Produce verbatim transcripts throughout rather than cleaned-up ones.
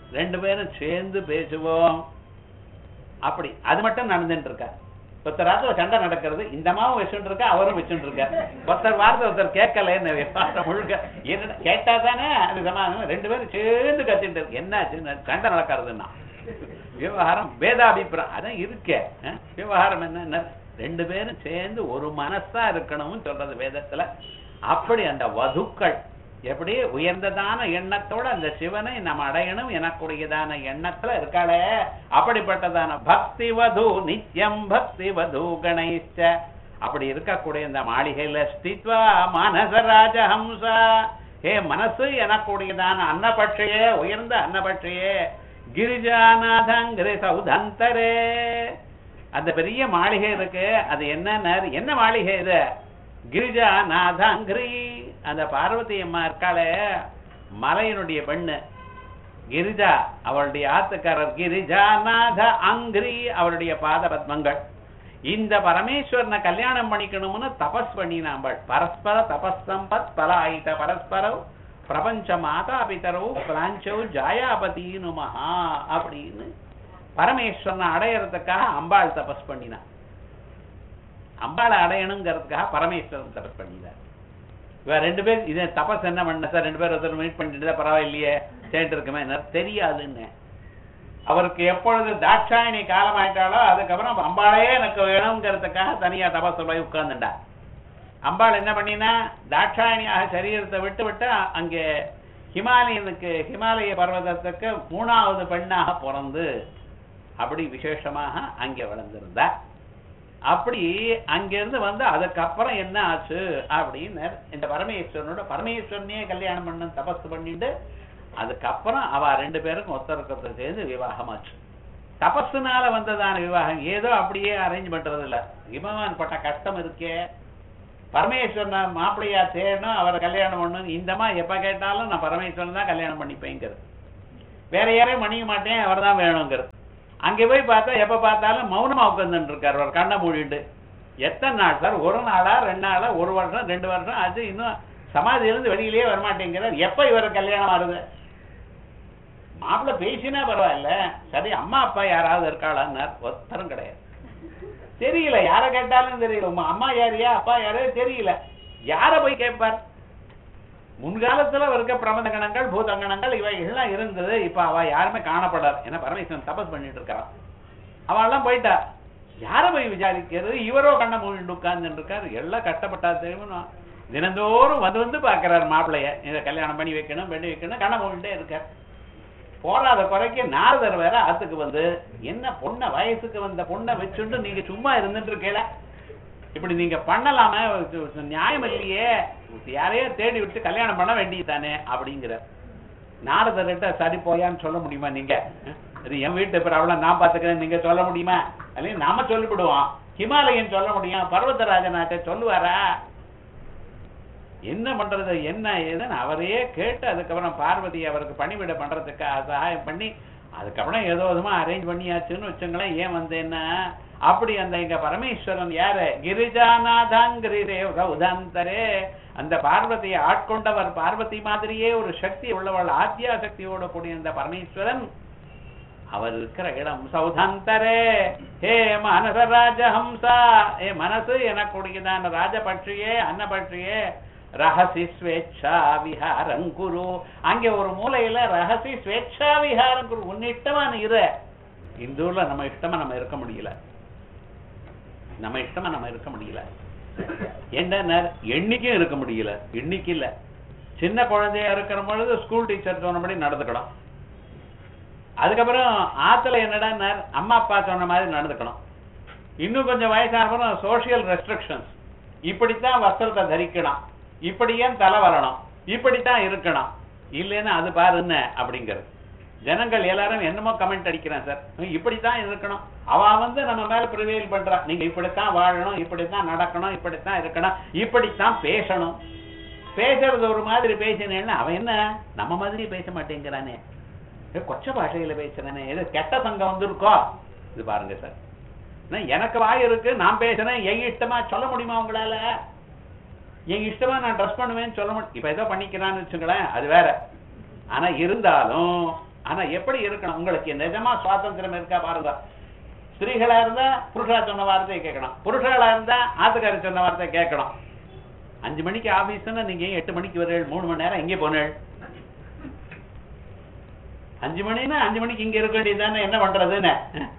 ரெண்டு பேரும் சேர்ந்து பேசுவோம். அப்படி அது மட்டும் நடந்துட்டு இருக்கா. ஒருத்தர் ராத்திர சண்டை நடக்கிறது, இந்த மாவும் வச்சுட்டு இருக்கா, அவரும் வச்சுட்டு இருக்க. ஒருத்தர் வார்த்தை ஒருத்தர் கேட்கலன்னு விவகாரம் முழுக்க என்ன கேட்டா தானே அது சமாதானம். ரெண்டு பேரும் சேர்ந்து கத்திட்டு இருக்கு. என்னாச்சு சண்டை நடக்கிறதுன்னா விவகாரம் வேதாபிப்பிராயம் அதான் இருக்க. விவகாரம் என்ன, ரெண்டு பேரும் சேர்ந்து ஒரு மனசா இருக்கணும்னு சொல்றது வேதத்துல. அப்படி அந்த வதுக்கள் எப்படி உயர்ந்ததான எண்ணத்தோட அந்த சிவனை நம்ம அடையணும் எனக்குடையதான எண்ணத்துல இருக்காளே, அப்படிப்பட்டதான பக்தி வது நித்யம் பக்தி வது கணேஷ அப்படி இருக்கக்கூடிய இந்த மாளிகையில ஸ்தித்வா மனச ராஜஹம்சா, ஹே மனசு எனக்குடையதான அன்னபட்சையே உயர்ந்த அன்னபட்சையே கிரிஜாநாதங்கிரி சௌதந்தரே. அந்த பெரிய மாளிகை இருக்கு, அது என்ன என்ன மாளிகை இது? கிரிஜாநாதங்கிரி. அந்த பார்வதி அம்மா இருக்காளே மலையினுடைய பெண்ணு கிரிஜா, அவளுடைய ஆத்துக்காரர் கிரிஜாநாத அங்கிரி, அவருடைய பாத பத்மங்கள். இந்த பரமேஸ்வரனை கல்யாணம் பண்ணிக்கணும்னு தபஸ் பண்ணினாம்பள். பரஸ்பர தபஸ்தம்பத் பல ஆயிட்ட பரஸ்பரவ் பிரபஞ்ச மாதா பிதரவு பிராஞ்சவ் ஜாயாபதினு மகா அப்படின்னு பரமேஸ்வரனை அடையறதுக்காக அம்பாள் தபஸ் பண்ணினான். அம்பாளை அடையணுங்கிறதுக்காக பரமேஸ்வரன் தபஸ் பண்ணினார். இவ ரெண்டு பேர் இதை தபஸ் என்ன பண்ண சார், ரெண்டு பேர் ஒருத்தர் மீட் பண்ணிட்டு பரவாயில்லையே சேர்ந்து இருக்குமே தெரியாதுன்னு. அவருக்கு எப்பொழுது தாட்சாயணி காலம் ஆயிட்டாலோ அதுக்கப்புறம் அம்பாளே எனக்கு வேணுங்கிறதுக்காக தனியா தபஸ் போய் உட்கார்ந்துட்டா. அம்பாள் என்ன பண்ணினா தாட்சாயணியாக சரீரத்தை விட்டு விட்டு அங்கே ஹிமாலயனுக்கு ஹிமாலய பர்வதத்துக்கு மூணாவது பெண்ணாக பிறந்து அப்படி விசேஷமாக அங்கே வளர்ந்திருந்தா. அப்படி அங்கிருந்து வந்து அதுக்கப்புறம் என்ன ஆச்சு அப்படின்னு இந்த பரமேஸ்வரனோட பரமேஸ்வரனையே கல்யாணம் பண்ண தபஸ் பண்ணிட்டு அதுக்கப்புறம் அவ ரெண்டு பேருக்கும் ஒருத்தருக்கு சேர்ந்து விவாகம் ஆச்சு. தபஸுனால வந்ததான விவாகம் ஏதோ அப்படியே அரேஞ்ச் பண்றது இல்ல. இமவான் பட்ட கஷ்டம் இருக்கே, பரமேஸ்வரனை மாப்பிள்ளையா தேடணும், அவரை கல்யாணம் பண்ணணும். இந்தமா எப்ப கேட்டாலும் நான் பரமேஸ்வரன் தான் கல்யாணம் பண்ணிப்பேங்கிறது, வேற யாரையும் பண்ணிக்க மாட்டேன், அவர் தான் வேணுங்கிறது. அங்கே போய் பார்த்தா எப்ப பார்த்தாலும் மௌனமா உட்கார்ந்துட்டு இருக்காரு, ஒரு கண்ணை மூடிட்டு. எத்தனை நாள் சார், ஒரு நாளா ரெண்டு நாளா ஒரு வருஷம் ரெண்டு வருஷம் ஆச்சு, இன்னும் சமாதியிலிருந்து வெளியிலேயே வரமாட்டேங்கிறார். எப்ப இவரை கல்யாணம் ஆறுது? மாப்பிள்ள பேசினா பரவாயில்ல, சரி அம்மா அப்பா யாராவது இருக்காளான்னார், ஒருத்தரும் கிடையாது. தெரியல, யார கேட்டாலும் தெரியல. உமா அம்மா யாரையா அப்பா யாரே தெரியல, யார போய் கேட்பார்? முன்காலத்துல இருக்க பிரபந்த கணங்கள் பூதங்கணங்கள் இவைகள்லாம் இருந்தது, இப்ப அவ யாருமே காணப்படாது. ஏன்னா பரமேஸ்வரன் தபஸ் பண்ணிட்டு இருக்கான், அவெல்லாம் போயிட்டா. யார போய் விசாரிக்கிறது? இவரோ கண்ணை மூடிட்டு உட்கார்ந்து இருக்காரு. எல்லாம் கஷ்டப்பட்டா தெரியுமா, தினந்தோறும் வந்து வந்து பாக்குறாரு மாப்பிள்ளைய, இதை கல்யாணம் பண்ணி வைக்கணும் பண்ணி வைக்கணும் கண்ணை மூடிட்டே இருக்கார். போராத குறைக்கு நாரதர் வேற ஆத்துக்கு வந்து, என்ன பொண்ண வயசுக்கு வந்த பொண்ணை வச்சுட்டு நீங்க சும்மா இருந்துட்டு இருக்கல, இப்படி நீங்க பண்ணலாம, நியாயம் இல்லையே, யாரையோ தேடி விட்டு கல்யாணம் பண்ண வேண்டியதானே அப்படிங்கிற. நாரதர்கிட்ட சரி போயான்னு சொல்ல முடியுமா நீங்க? என் வீட்டு பிறவள நான் பாத்துக்கிறேன் நீங்க சொல்ல முடியுமா? அல்ல நாம சொல்லிவிடுவோம். ஹிமாலயன் சொல்ல முடியும், பர்வதராஜனாட்ட சொல்லுவாரா? என்ன பண்றது என்ன ஏதுன்னு அவரையே கேட்டு அதுக்கப்புறம் பார்வதி அவருக்கு பணிவிட பண்றதுக்கு சகாயம் பண்ணி அதுக்கப்புறம் ஏதோ விதமா அரேஞ்ச் பண்ணியாச்சுன்னு வச்சுங்களேன். ஏன் வந்தேன்னா அப்படி அந்த இங்க பரமேஸ்வரன் யாரு? கிரிஜாநாதாங்கிரே உதாந்தரே, அந்த பார்வதியை ஆட்கொண்டவர். பார்வதி மாதிரியே ஒரு சக்தி உள்ளவள், ஆத்யா சக்தியோட கூடிய அந்த பரமேஸ்வரன் அவர் இருக்கிற இடம் சௌதாந்தரே. ஹே மனச ராஜஹம்சா, ஏ மனசு எனக்குடையதான ராஜபட்சியே அன்னபட்சியே ரகசி ஸ்வேச்சா விஹாரம் குரு. அங்கே ஒரு மூலையில ரகசி ஸ்வேச்சா விஹாரம் குரு, உன்னிட்டமான இரு. இந்த ஊர்ல நம்ம இஷ்டமா நம்ம இருக்க முடியல, நம்ம இஷ்டமா நம்ம இருக்க முடியல. என்ன எண்ணிக்கையும் இருக்க முடியல, எண்ணிக்கை இல்ல. சின்ன குழந்தையா இருக்கிற பொழுது ஸ்கூல் டீச்சர் சொன்னபடி நடந்துக்கணும். அதுக்கப்புறம் ஆத்துல என்னடா அம்மா அப்பா சொன்ன மாதிரி நடந்துக்கணும். இன்னும் கொஞ்சம் வயசான சோசியல் ரெஸ்ட்ரிக்ஷன்ஸ், இப்படித்தான் வஸ்திரத்தை தரிக்கணும், இப்படியே தலை வரணும், இப்படித்தான் இருக்கணும், இல்லைன்னா அது பாரு என்ன அப்படிங்கிறது. ஜனங்கள் எல்லாரும் என்னமோ கமெண்ட் அடிக்கிறான் சார், இப்படித்தான் இருக்கணும். அவ வந்து நம்ம மேல ப்ரிவேல் பண்றான், நீங்க இப்படித்தான் வாழணும், இப்படித்தான் நடக்கணும், இப்படித்தான் இருக்கணும், இப்படித்தான் பேசணும். பேசுறது ஒரு மாதிரி பேசினேன்னா அவன் என்ன நம்ம மாதிரி பேச மாட்டேங்கிறானே, கொச்ச பாஷையில பேசுறானே, எது கெட்ட சங்கம் வந்துருக்கோ. இது பாருங்க சார், எனக்கு வாய் இருக்கு, நான் பேசுறேன், எங்க இஷ்டமா சொல்ல முடியுமா உங்களால? எங்க இஷ்டமா நான் ட்ரெஸ் பண்ணுவேன்னு சொல்ல முடியும். இப்ப ஏதோ பண்ணிக்கிறான்னு வச்சுங்களேன், அது வேற. ஆனா இருந்தாலும் ஆனா எப்படி இருக்கணும், உங்களுக்கு நிஜமா சுவாதந்திரம் இருக்கா பாருங்க. ஸ்திரீகளா இருந்தா புருஷா சொன்ன வார்த்தையை கேட்கணும், புருஷாளா இருந்தா ஆத்துக்காரி சொன்ன வார்த்தையை கேட்கணும். அஞ்சு மணிக்கு ஆபீஸ்னா நீங்க எட்டு மணிக்கு வரீங்க, மூணு மணி நேரம் எங்கே போனேள்? அஞ்சு மணின்னா அஞ்சு மணிக்கு இங்க இருக்க வேண்டியதுதானே, என்ன பண்றதுன்னு.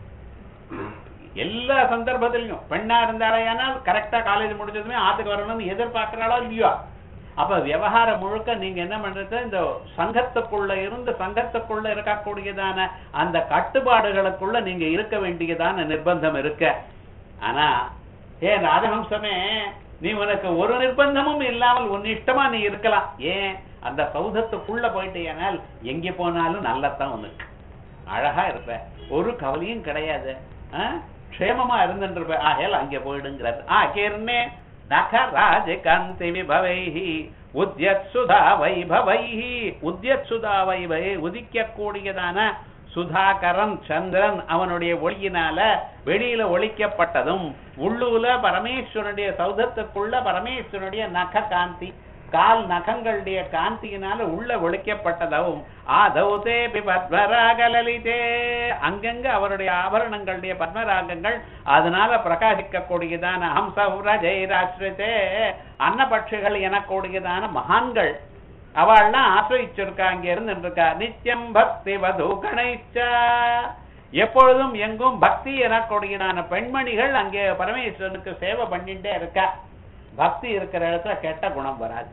எல்லா சந்தர்ப்பத்திலையும் பெண்ணா இருந்தாலேயானால் கரெக்டா காலேஜ் முடிச்சதுமே ஆத்துக்கு வரணும்னு எதிர்பார்க்கிறாளோ இல்லையோ. அப்ப விவகாரம் முழுக்க நீங்க என்ன பண்றது, இந்த சங்கத்துக்குள்ள இருந்து சங்கத்துக்குள்ள இருக்கக்கூடியதான அந்த கட்டுப்பாடுகளுக்குள்ள நீங்க இருக்க வேண்டியதான நிர்பந்தம் இருக்க. ஆனா ஏன் ராஜஹம்சமே, நீ உனக்கு ஒரு நிர்பந்தமும் இல்லாமல் உன் இஷ்டமா நீ இருக்கலாம். ஏன், அந்த சௌதத்துக்குள்ள போயிட்டேனால் எங்க போனாலும் நல்லத்தான் உனக்கு, அழகா இருப்ப, ஒரு கவலையும் கிடையாது, க்ஷேமமா இருந்துருப்ப. ஆகையால் அங்கே போயிடுங்கிறார். ஆ கேர்னே நகராஜ காந்தி விபவைஹி உத்யத் சுதா வைபவைஹி. உத்யத் சுதா வைபை, உதிக்க கூடியதான சுதாகரன் சந்திரன் அவனுடைய ஒளியினால வெளியில ஒளிக்கப்பட்டதும், உள்ளூல பரமேஸ்வரனுடைய சௌதத்துக்குள்ள பரமேஸ்வரனுடைய நக காந்தி, கால் நகங்களுடைய காந்தியினால உள்ள ஒழிக்கப்பட்டதும், ஆதௌதே பத்மராகலலிதே, அங்கங்க அவருடைய ஆபரணங்களுடைய பத்மராகங்கள் அதனால பிரகாசிக்க கூடியதான ஹம்சௌரஜைராஸ்ரிதே, அன்னபட்சிகள் எனக்கூடியதான மகான்கள் அவள்லாம் ஆசிரிச்சிருக்கா, அங்க இருந்துருக்கா. நித்தியம் பக்தி வது கணைச்ச, எப்பொழுதும் எங்கும் பக்தி எனக்கூடியதான பெண்மணிகள் அங்கே பரமேஸ்வரனுக்கு சேவை பண்ணிட்டே இருக்கா. பக்தி இருக்கிற இடத்துல கெட்ட குணம் வராது.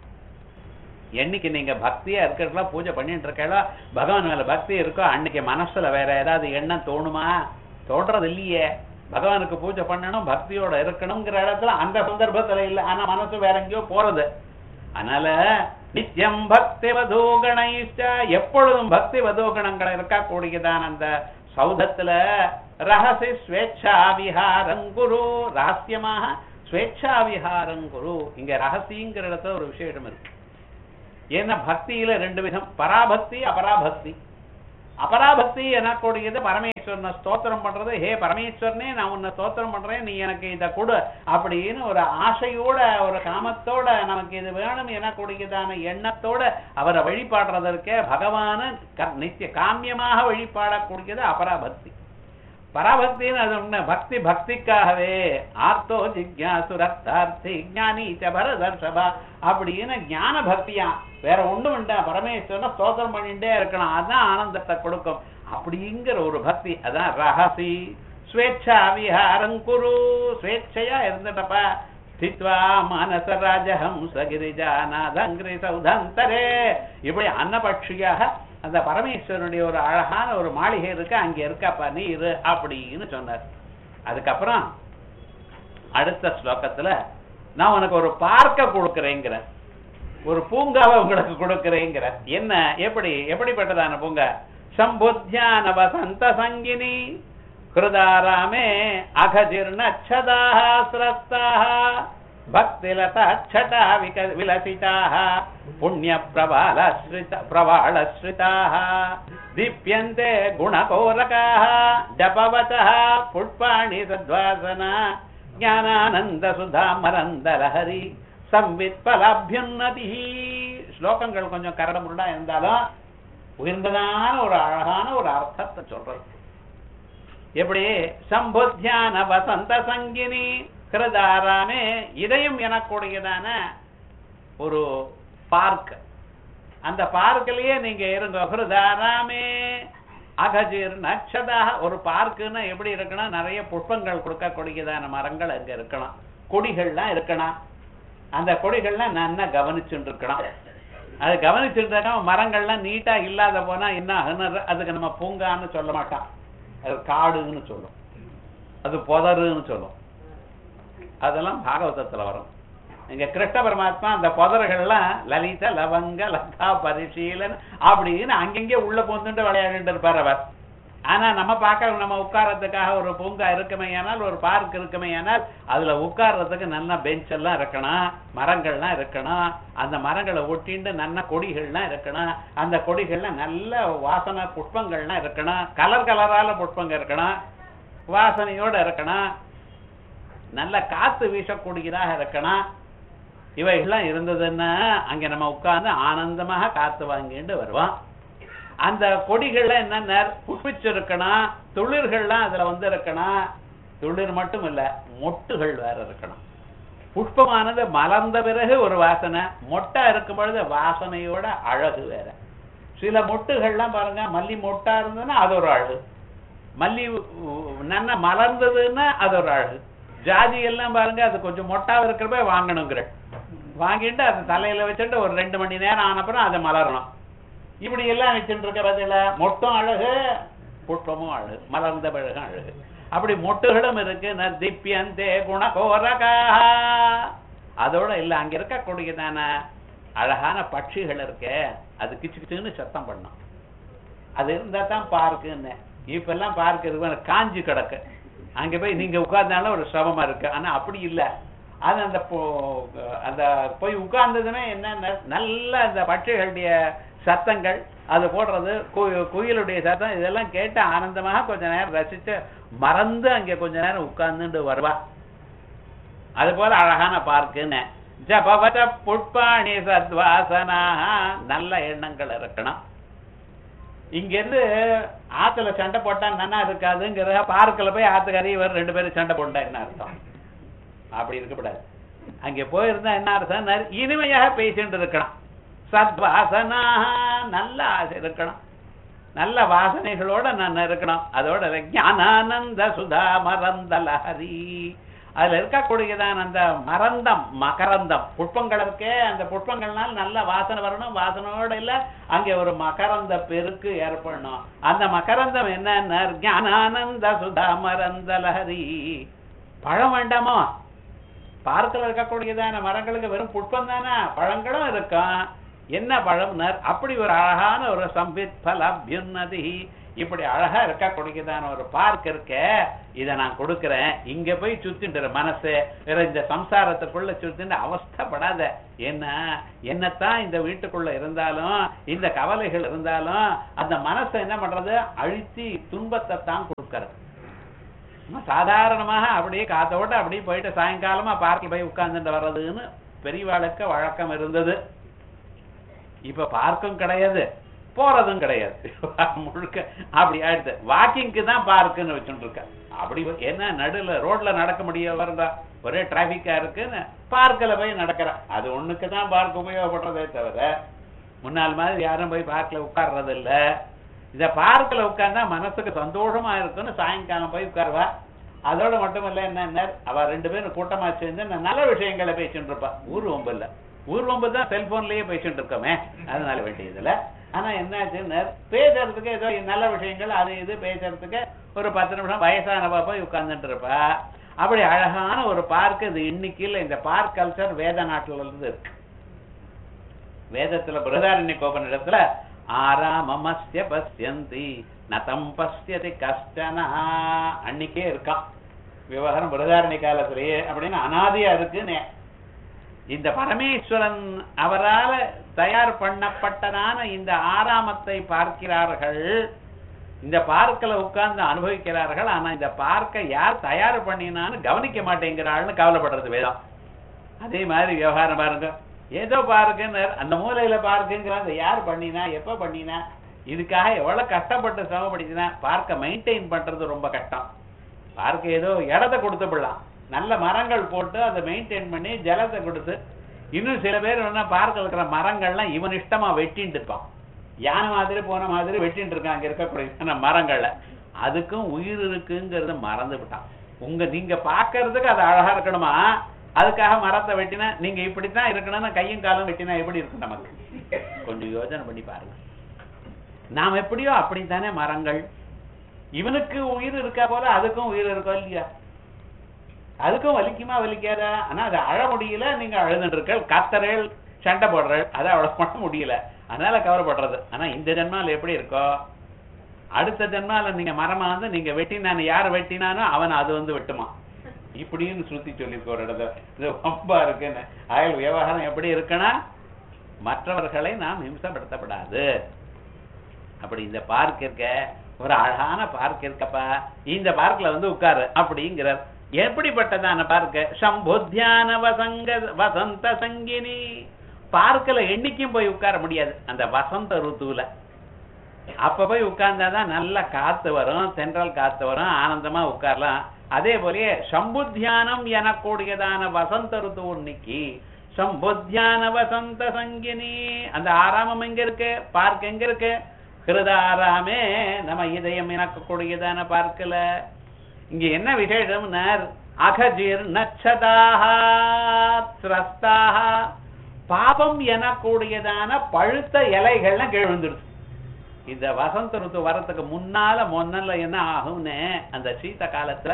என்னைக்கு நீங்க பக்தியா இருக்கிறதுல பூஜை பண்ணிட்டு இருக்கா, பகவான் மேல பக்தி இருக்கோ, அன்னைக்கு மனசுல வேற ஏதாவது எண்ணம் தோணுமா? தோன்றது இல்லையே. பகவானுக்கு பூஜை பண்ணணும், பக்தியோட இருக்கணுங்கிற இடத்துல அந்த சந்தர்ப்பத்துல இல்லை, ஆனா மனசு வேற எங்கேயோ போறது. அதனால நித்தியம் பக்தி வதூகணைச்ச, எப்பொழுதும் பக்தி வதூகணங்கள் இருக்கா கூடியதான் அந்த சௌதத்துல. ரகசி ஸ்வேச்சா விஹாரங்குரு, ரகசியமாக ஸ்வேச்சா விஹாரங்குரு. இங்க ரகசியங்கிற இடத்துல ஒரு விசேஷம் இருக்கு. ஏன்னா பக்தியில ரெண்டு விதம், பராபக்தி அபராபக்தி. அபராபக்தி எனக்கூடியது பரமேஸ்வரனை ஸ்தோத்திரம் பண்றது, ஹே பரமேஸ்வரனே நான் உன்னை ஸ்தோத்திரம் பண்றேன், நீ எனக்கு இதை கொடு அப்படின்னு ஒரு ஆசையோட ஒரு காமத்தோட நமக்கு இது வேணும் எனக்கூடியதான எண்ணத்தோட அவரை வழிபாடுறதற்கே பகவான நித்திய காமியமாக வழிபாடக்கூடியது அபராபக்தி. பராபக்தின்னு அது ஒண்ணு, பக்தி பக்திக்காகவே. ஆர்த்தோ ஜிக்யாசுரத்தார்த்தி ஞானி பரதர்ஷபா அப்படின்னு ஞான பக்தியா, வேற ஒண்ணும் வேண்டாம், பரமேஸ்வரனை ஸ்தோத்திரம் பண்ணிட்டே இருக்கணும், அதான் ஆனந்தத்தை கொடுக்கும் அப்படிங்கிற ஒரு பக்தி. அதான் ரகசி ஸ்வேச்சா விஹாரங்குரு, ஸ்வேச்சையா இருந்துட்டப்பா. ஸ்தித்வா மானச ராஜஹம்ச கிரிஜாநாதங்கிரி சௌதந்தரே, இப்படி அன்னபட்சியாக அந்த பரமேஸ்வரனுடைய ஒரு அழகான ஒரு மாளிகை இருக்கு, அங்க இருக்கப்பா நீ இரு அப்படின்னு சொன்னார். அதுக்கப்புறம் அடுத்த ஸ்லோகத்துல நான் உனக்கு ஒரு பார்க்க கொடுக்கிறேங்கிற, ஒரு பூங்காவை உங்களுக்கு கொடுக்கிறேங்கிற. என்ன, எப்படி எப்படிப்பட்டதான பூங்கா? சம்புத்தியான வசந்த சங்கினி ஹிருதாராமே அகஜீர்ணச்சதாக ஸ்ரஸ்தாக பக்திலதா விலசிதாக புண்ணிய பிரபாலஸ்ரித பிரபாளஸ்ரிதாக தீப்யந்தே குணகோரகாः ஜபவதः புஷ்பாணி சத்வாசனா ஞானானந்த சுதா மரந்தலஹரி சம்வித் பலாபியுன்னதி. ஸ்லோகங்கள் கொஞ்சம் கரடுமுரடா இருந்தாலும் உயர்ந்ததான ஒரு அழகான ஒரு அர்த்தத்தை சொல்றது. எப்படி? சம்புத்தியான வசந்த சங்கினி ஹிருதாராமே, இதயம் எனக்கூடியதான ஒரு பார்க், அந்த பார்க்கிலேயே நீங்க இருங்க. ஹிருதாராமே அகஜீர் நட்சதாக, ஒரு பார்க்குன்னா எப்படி இருக்கணும், நிறைய புஷ்பங்கள் கொடுக்கக்கூடியதான மரங்கள் அங்க இருக்கணும், கொடிகள்லாம் இருக்கணும். அந்த கொடிகள்லாம் நல்லா கவனிச்சுட்டு இருக்கணும். அது கவனிச்சுட்டு இருக்க மரங்கள்லாம் நீட்டா இல்லாத போனா என்ன ஆகுன்னு அதுக்கு நம்ம பூங்கான்னு சொல்ல மாட்டான், அது காடுன்னு சொல்லும், அது புதருன்னு சொல்லும். அதெல்லாம் பாகவதத்துல வரும். இங்க கிருஷ்ண பரமாத்மா அந்த புதர்கள்லாம் லலித லவங்க லதா பரிசீலன் அப்படின்னு அங்கங்கே உள்ள போந்துட்டு விளையாடிட்டு இருப்பார் அவர். ஆனா நம்ம பார்க்க நம்ம உட்கார்றதுக்காக ஒரு பூங்கா இருக்குமே ஆனால், ஒரு பார்க் இருக்குமே ஆனால், அதுல உட்கார்றதுக்கு நல்ல பெஞ்ச் எல்லாம் இருக்கணும், மரங்கள்லாம் இருக்கணும், அந்த மரங்களை ஒட்டிண்டு நல்ல கொடிகள்லாம் இருக்கணும், அந்த கொடிகள்ல நல்ல வாசனை புஷ்பங்கள்லாம் இருக்கணும், கலர் கலரால புஷ்பங்கள் இருக்கணும், வாசனையோட இருக்கணும், நல்ல காத்து வீசக்கூடியதாக இருக்கணும். இவைகள்லாம் இருந்ததுன்னா அங்க நம்ம உட்கார்ந்து ஆனந்தமாக காத்து வாங்கிட்டு வருவான். அந்த கொடிகள்ல என்னென்ன புஷ்பிச்சிருக்கணும், துளிர்கள்லாம் அதுல வந்து இருக்கணும். துளிர் மட்டும் இல்ல, மொட்டுகள் வேற இருக்கணும். புஷ்பமானது மலர்ந்த பிறகு ஒரு வாசனை, மொட்டா இருக்கும் பொழுது வாசனையோட அழகு வேற. சில மொட்டுகள்லாம் பாருங்க, மல்லி மொட்டா இருந்ததுன்னா அது ஒரு அழகு, மல்லி நல்லா மலர்ந்ததுன்னா அது ஒரு அழகு. ஜாதி எல்லாம் பாருங்க, அது கொஞ்சம் மொட்டாவ இருக்கிறப்ப வாங்கணுங்கிற, வாங்கிட்டு அது தலையில வச்சுட்டு ஒரு ரெண்டு மணி நேரம் ஆனப்புறம் அதை மலரணும். இப்படி எல்லாம் வச்சுட்டு இருக்க பதில மொட்டும் அழகு, புஷ்பமும் அழகு, மலர்ந்த பிறகும் அழகு. அப்படி மொட்டுகளும் இருக்கு. நதிப்பியந்தே குணகோரகா. அதோட இல்ல, அங்க இருக்கக்கூடியதான அழகான பட்சிகள் இருக்கு, அது கிச்சு கிச்சுன்னு சத்தம் பண்ணும். அது இருந்தா தான் பார்க்குன்னு. இப்ப எல்லாம் பார்க் இருக்கு, காஞ்சி கிடக்கு, அங்க போய் நீங்க உட்கார்ந்தாலும் ஒரு சிரமமா இருக்கு. ஆனா அப்படி இல்ல, அது அந்த அந்த போய் உட்கார்ந்ததுன்னா என்ன, நல்ல அந்த பட்சிகளுடைய சத்தங்கள், அது போடுறது குயிலுடைய சத்தம், இதெல்லாம் கேட்டு ஆனந்தமாக கொஞ்ச நேரம் ரசிச்சு மறந்து அங்க கொஞ்ச நேரம் உட்கார்ந்துட்டு வருவா. அது போல அழகான பார்க்குன்னு. ஜபவத புட்பாணி சத்வாசனா, நல்ல எண்ணங்கள் இருக்கணும். இங்க இருந்து ஆத்துல சண்டை போட்டா நன்னா இருக்காதுங்கிறத பார்க்கல போய் ஆத்துக்காரி இவர் ரெண்டு பேரும் சண்டை போட்டா என்ன அர்த்தம்? அப்படி இருக்கக்கூடாது. அங்க போயிருந்தா என்ன அர்த்தம், இனிமையாக பேசிட்டு இருக்கணும். சத்வாசனா, நல்ல ஆசை இருக்கணும், நல்ல வாசனைகளோட நான் இருக்கணும். அதோட ஞானானந்த சுதா மரந்த லஹரி, அதுல இருக்கக்கூடியதான் அந்த மரந்தம் மகரந்தம் புஷ்பங்கள் இருக்கே, அந்த புஷ்பங்கள்னால நல்ல வாசனை வரணும். வாசனையோட இல்ல, அங்கே ஒரு மகரந்த பெருக்கு ஏற்படணும். அந்த மகரந்தம் என்ன, ஞானானந்த சுதா மரந்த லஹரி. பழம் வேண்டாமோ? பார்க்கல இருக்கக்கூடியதான மரங்களுக்கு வெறும் புஷ்பம் தானே, பழங்களும் இருக்கும். என்ன பழம்னர், அப்படி ஒரு அழகான ஒரு சம்பித் பலபியுன்னதி, இப்படி அழகா இருக்கக்கூடியதான ஒரு பார்க் இருக்க, இதை நான் கொடுக்கிறேன். இங்க போய் சுத்திட்டு மனசு வேற இந்த சம்சாரத்துக்குள்ள சுத்திட்டு அவஸ்தப்படாத. என்ன என்னத்தான் இந்த வீட்டுக்குள்ள இருந்தாலும், இந்த கவலைகள் இருந்தாலும், அந்த மனசை என்ன பண்றது, அழுத்தி துன்பத்தை தான் கொடுக்கறது. சாதாரணமாக அப்படியே காத்தோட அப்படியே போயிட்டு சாயங்காலமா பார்க்கில் போய் உட்கார்ந்துட்டு வர்றதுன்னு பெரியவாளுக்கு வழக்கம் இருந்தது. இப்ப பார்க்கும் கிடையாது, போறதும் கிடையாது, முழுக்க அப்படி ஆயிடுது. வாக்கிங்க்கு தான் பார்க்குன்னு வச்சுட்டு இருக்க. அப்படி என்ன நடுல ரோட்ல நடக்க முடிய வருதா, ஒரே டிராபிக்கா இருக்குன்னு பார்க்கில் போய் நடக்கிற, அது ஒண்ணுக்கு தான் பார்க் உபயோகப்படுறதே தவிர முன்னால் மாதிரி யாரும் போய் பார்க்ல உட்கார்றது இல்ல. இந்த பார்க்கில் உட்கார்ந்தா மனசுக்கு சந்தோஷமா இருக்குன்னு சாயங்காலம் போய் உட்காருவா. அதோட மட்டும் இல்ல, என்ன அவ ரெண்டு பேரும் கூட்டமா சேர்ந்து நல்ல விஷயங்களை பேசிட்டு இருப்பா. ஊர் வம்பு இல்ல, ஊர் வம்பு தான் செல்போன்லயே பேசிட்டு இருக்கோமே, அதனால வேண்டியதுல. ஆனா என்னாச்சுன்னு பேசுறதுக்கு ஏதோ நல்ல விஷயங்கள் அது இது பேசுறதுக்கு ஒரு பத்து நிமிஷம் வயசானவா போய் உட்கார்ந்துட்டு இருப்பா. அப்படி அழகான ஒரு பார்க் இது. இன்னைக்கு இல்ல, இந்த பார்க் கல்ச்சர் வேத நாட்டுல இருந்து இருக்கு. வேதத்துல பிரதாரண்யகோபனிடத்துல ஆராமமஸ்ய பஸ்யந்தி நதம் பஸ்யதி கஷ்டனா அன்னைக்கே இருக்கான் விவகாரம் பிரதாரண்ய காலத்திலேயே அப்படின்னு அனாதியா இருக்குன்னு. இந்த பரமேஸ்வரன் அவரால் தயார் பண்ணப்பட்டதான இந்த ஆராமத்தை பார்க்கிறார்கள், இந்த பார்க்கல உட்கார்ந்து அனுபவிக்கிறார்கள். ஆனா இந்த பார்க்க யார் தயார் பண்ணினான்னு கவனிக்க மாட்டேங்கிறாள்னு கவலைப்படுறது வேதம். அதே மாதிரி விவகாரம் பாருங்க, ஏதோ பார்க்குன்னு அந்த மூலையில பார்க்குங்கிறாங்க, யார் பண்ணினா எப்ப பண்ணினா, இதுக்காக எவ்வளவு கஷ்டப்பட்டு சிரமப்படுத்தினா. பார்க்க மெயின்டைன் பண்றது ரொம்ப கஷ்டம். பார்க்க ஏதோ இடத்த கொடுத்து விடலாம், நல்ல மரங்கள் போட்டு அதை மெயின்டைன் பண்ணி ஜலத்தை கொடுத்து. இன்னும் சில பேர் என்ன பார்க்க இருக்கிற மரங்கள்லாம் இவன் இஷ்டமா வெட்டின்னு இருப்பான், யானை மாதிரி போன மாதிரி வெட்டின்னு இருக்கான் அங்க இருக்கக்கூடிய மரங்கள்ல. அதுக்கும் உயிர் இருக்குங்கிறத மறந்து விட்டான். உங்க நீங்க பாக்குறதுக்கு அது அழகா இருக்கணுமா, அதுக்காக மரத்தை வெட்டினா நீங்க இப்படித்தான் இருக்கணும்னு கையும் காலும் வெட்டினா எப்படி இருக்கு நமக்கு? கொஞ்சம் யோசனை பண்ணி பாருங்க. நாம் எப்படியோ அப்படித்தானே மரங்கள். இவனுக்கு உயிர் இருக்கா போல அதுக்கும் உயிர் இருக்கோ இல்லையா? அதுக்கும் வலிக்குமா வலிக்காதா? ஆனா அது அழ முடியல, நீங்க அழுதுட்டு இருக்க, கத்தரேள் சண்டை போடுறேன், அதை அவ்வளவு பண்ண முடியல, அதனால கவலைப்படுறது. ஆனா இந்த ஜென்மால எப்படி இருக்கோ, அடுத்த ஜென்மால நீங்க மரமா வந்து நீங்க வெட்டினானு யார் வெட்டினானோ அவன் அது வந்து வெட்டுமா இப்படின்னு சுத்தி சொல்லிருக்க ஒரு இடத்துல. இது ரொம்ப இருக்குன்னு. அயல் விவகாரம் எப்படி இருக்குன்னா, மற்றவர்களை நாம் ஹிம்சப்படுத்தப்படாது. அப்படி இந்த பார்க் இருக்க, ஒரு அழகான பார்க் இருக்கப்பா, இந்த பார்க்ல வந்து உட்காரு அப்படிங்கிறார். எப்படிப்பட்டதான பார்க்க? சம்புத்தியான வசங்க வசந்த சங்கினி. பார்க்கல என்னைக்கும் போய் உட்கார முடியாது அந்த வசந்த ருத்துவுல. அப்ப போய் உட்கார்ந்தாதான் நல்ல காத்து வரும், தென்றல் காத்து வரும், ஆனந்தமா உட்காரலாம். அதே போலயே சம்புத்தியானம் எனக்கூடியதான வசந்த ருத்து இன்னைக்கு சம்புத்தியான வசந்த சங்கினி. அந்த ஆராமம் எங்க இருக்கு? பார்க் எங்க இருக்கு? ஹிருதாராமே நம்ம இதயம் எனக்கு கூடியதான பார்க்கல. இங்க என்ன விசேஷம்னா அகஜீர்ணச்சதாக திரஸ்தாக பாபம் எனக்கூடியதான பழுத்த இலைகள்லாம் கீழ் விழுந்துடுது. இந்த வசந்த ருத்து வரத்துக்கு முன்னால முன்னல என்ன ஆகும்னு அந்த சீத்த காலத்துல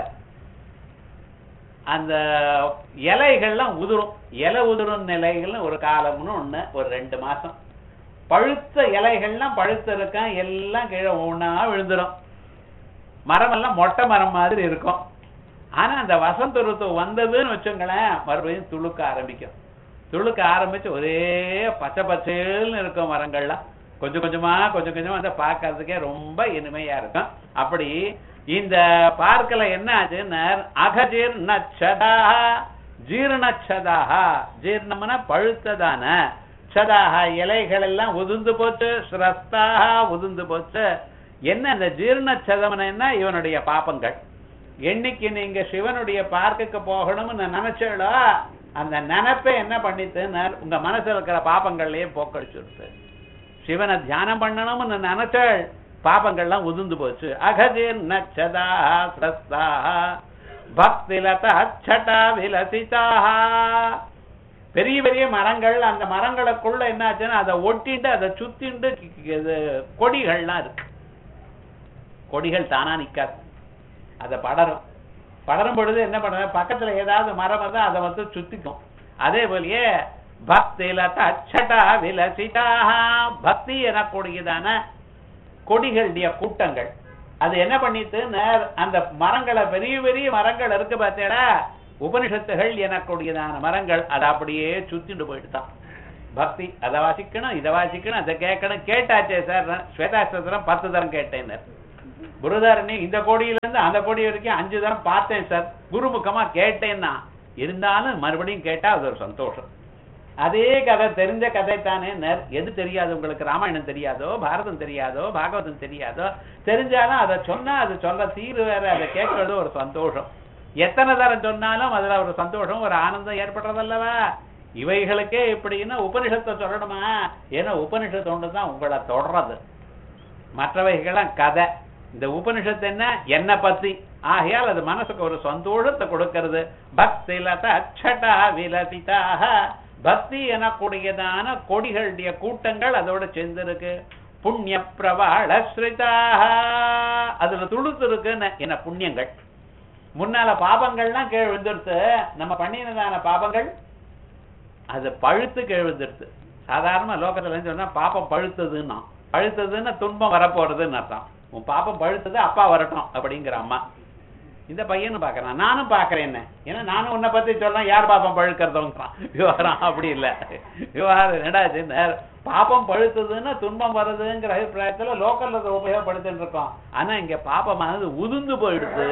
அந்த இலைகள்லாம் உதிரும். இலை உதிரும் நிலைகள்னு ஒரு காலம்னு ஒண்ணு, ஒரு ரெண்டு மாசம் பழுத்த இலைகள்லாம் பழுத்த இருக்கான் எல்லாம் கீழே ஒண்ணா விழுந்துடும். மரம் எல்லாம் மொட்டை மரம் மாதிரி இருக்கும். ஆனா அந்த வசந்த ருத்து வந்ததுன்னு வச்சுங்களேன், மறுபடியும் துளுக்க ஆரம்பிக்கும். துளுக்க ஆரம்பிச்சு ஒரே பச்சை பச்சைன்னு இருக்கும் மரங்கள்லாம். கொஞ்சம் கொஞ்சமா கொஞ்சம் கொஞ்சமா வந்து பார்க்கறதுக்கே ரொம்ப இனிமையா இருக்கும். அப்படி இந்த பார்க்கல என்ன ஆச்சுன்னா அகஜீர்ணச்சதாக ஜீர்ணச்சதாக, ஜீர்ணம்னா பழுத்ததான, சதாக இலைகள் எல்லாம் உதிர்ந்து போச்சு, ஸ்ரஸ்தாக உதிர்ந்து போச்சு. என்ன இந்த ஜீர்ணச்சதம்னா இவனுடைய பாப்பங்கள். என்னைக்கு நீங்க சிவனுடைய பார்க்குக்கு போகணும்னு நினைச்சோ அந்த நினைப்பை என்ன பண்ணிட்டுன்னு உங்க மனசுல இருக்கிற பாப்பங்கள்லயே போக்கடிச்சுடுது. சிவனை தியானம் பண்ணணும்னு நினைச்சாள், பாப்பங்கள்லாம் உதிர்ந்து போச்சு. அகஜீர்ணச்சதா ஸ்ரஸ்தாக பக்திலதா அச்சடா விலசிதாக. பெரிய பெரிய மரங்கள், அந்த மரங்களுக்குள்ள என்ன ஆச்சுன்னா அதை ஒட்டிட்டு அதை சுத்திண்டு கொடிகள்லாம் இருக்கு. கொடிகள் தானா நிக்காது, அதை படரும். படரும் பொழுது என்ன பண்ற, பக்கத்துல ஏதாவது மரம் இருந்தா அதை வந்து சுத்திக்கும். அதே போலயே பக்திலதா அச்சடா விலசிதாக பக்தி எனக்கூடியதான கொடிகளுடைய கூட்டங்கள் அது என்ன பண்ணிட்டு அந்த மரங்களை, பெரிய பெரிய மரங்கள் இருக்கு பார்த்தேடா, உபனிஷத்துகள் எனக்கூடியதான மரங்கள் அதை அப்படியே சுத்திட்டு போயிட்டுதான். பக்தி அதை வாசிக்கணும், இதை வாசிக்கணும், அதை கேட்கணும். கேட்டாச்சே சார், ஸ்வேதாஸ்திரம் பத்து தரம் கேட்டேன். குருதாரணி இந்த கோடியில இருந்து அந்த கோடி வரைக்கும் அஞ்சு தரம் பார்த்தேன் சார், குருமுகமா கேட்டேன்னா. இருந்தாலும் மறுபடியும் கேட்டா அது ஒரு சந்தோஷம். அதே கதை தெரிஞ்ச கதை தானே. எது தெரியாது உங்களுக்கு? ராமாயணம் தெரியாதோ, பாரதம் தெரியாதோ, பாகவதம் தெரியாதோ, தெரிஞ்சாலும் அதை சொன்னா அது சொல்ல தீரு வேற, அதை கேட்கறது ஒரு சந்தோஷம். எத்தனை தரம் சொன்னாலும் அதுல ஒரு சந்தோஷம், ஒரு ஆனந்தம் ஏற்படுறதல்லவா. இவைகளுக்கே இப்படின்னா உபனிஷத்தை சொல்லணுமா? ஏன்னா உபனிஷத்து ஒன்றுதான் உங்களை தொடர்றது, மற்றவைகளாம் கதை. இந்த உபனிஷத்து என்ன? என்ன பத்தி. ஆகையால் அது மனசுக்கு ஒரு சந்தோஷத்தை கொடுக்கிறது. பக்திலதா அச்சடா விலசிதாக பக்தி எனக்கூடியதான கொடிகளுடைய கூட்டங்கள் அதோட சேர்ந்திருக்கு. புண்ணிய பிரவாள ஸ்ரிதாக அதுல துளுத்து இருக்குன்னு என்ன புண்ணியங்கள். முன்னால பாபங்கள்லாம் கீழ் விழுந்துருத்து, நம்ம பண்ணினதான பாபங்கள் அது பழுத்து கீழ் விழுந்துருத்து. சாதாரண லோகத்துல சொன்னா பாப்பம் பழுத்ததுன்னா, பழுத்ததுன்னா துன்பம் வரப்போறதுன்னு அர்த்தம். உன் பாப்பம் பழுத்தது அப்பா வரட்டும் அப்படிங்கிற அம்மா. இந்த பையனும் பாக்குறான், நானும் பாக்குறேன். என்ன ஏன்னா நானும் உன்னை பத்தி சொல்றேன், யார் பாப்பம் பழுக்கிறதுங்கிறான். விவகாரம் அப்படி இல்லை. விவகாரம் ரெண்டாச்சு, பாப்பம் பழுத்ததுன்னா துன்பம் வருதுங்கிற அபிப்பிராயத்துல லோக்கல்ல உபயோகப்படுத்திட்டு இருக்கோம். ஆனா இங்க பாப்பமானது உதிர்ந்து போயிடுது.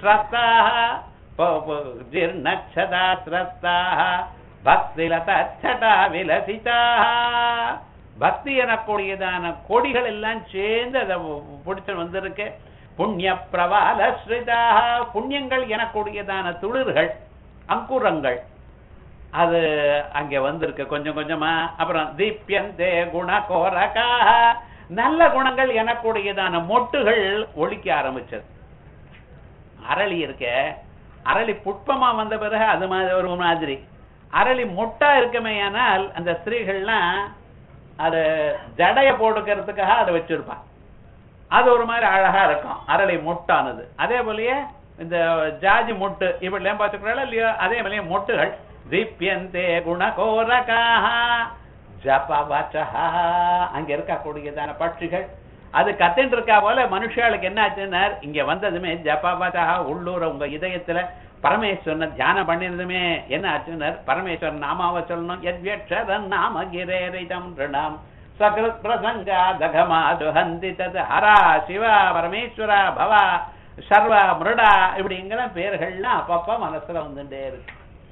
ஜீர்ணச்சதா ஸ்ரஸ்தாக பக்திலதா அச்சடா விலசிதாக பக்தி எனக்கூடியதான கொடிகள் எல்லாம் சேர்ந்து அதை பிடிச்சு வந்திருக்கு. புண்ணிய பிரவால ஸ்ரிதாக புண்ணியங்கள் எனக்கூடியதான துளிர்கள், அங்குரங்கள் அது அங்க வந்திருக்கு கொஞ்சம் கொஞ்சமா. அப்புறம் தீப்யந்தே குண கோரகாக நல்ல குணங்கள் எனக்கூடியதான மொட்டுகள் ஒழிக்க ஆரம்பிச்சது. அரளி இருக்க, அரளி புட்பமா வந்த பிறகு அது மாதிரி ஒரு மாதிரி. அரளி மொட்டா இருக்குமே, ஆனால் அந்த ஸ்திரீகள்லாம் அது ஜடைய போடுக்கிறதுக்காக அதை வச்சிருப்பான். அது ஒரு மாதிரி அழகா இருக்கும் அரளி மொட்டானது. அதே போலயே இந்த ஜாஜி மொட்டு இப்படிலாம் பார்த்துக்கிறாள் இல்லையோ, அதே போலயே மொட்டுகள் தீப்யந்தே குணகோரகாக ஜபவசஹா அங்க இருக்கக்கூடியதான பட்சிகள் அது கத்தின்னு இருக்கா போல. மனுஷாளுக்கு என்ன ஆச்சுன்னா இங்க வந்ததுமே ஜபவசஹா உள்ளூர உங்க இதயத்துல பரமேஸ்வரன் தியானம் பண்ணிருந்துமே என்ன ஆச்சுன்னா பரமேஸ்வரன் நாமாவை சொல்லணும். யத்யக்ஷரன் நாம கிரேரிதம் ரிணாம் சகிருத் பிரசங்கா தகமாதுஹந்தி தத் ஹரா சிவா பரமேஸ்வரா பவா சர்வா மிருடா இப்படிங்கிற பேர்கள்லாம் அப்பப்ப மனசுல வந்துட்டே இருக்கு.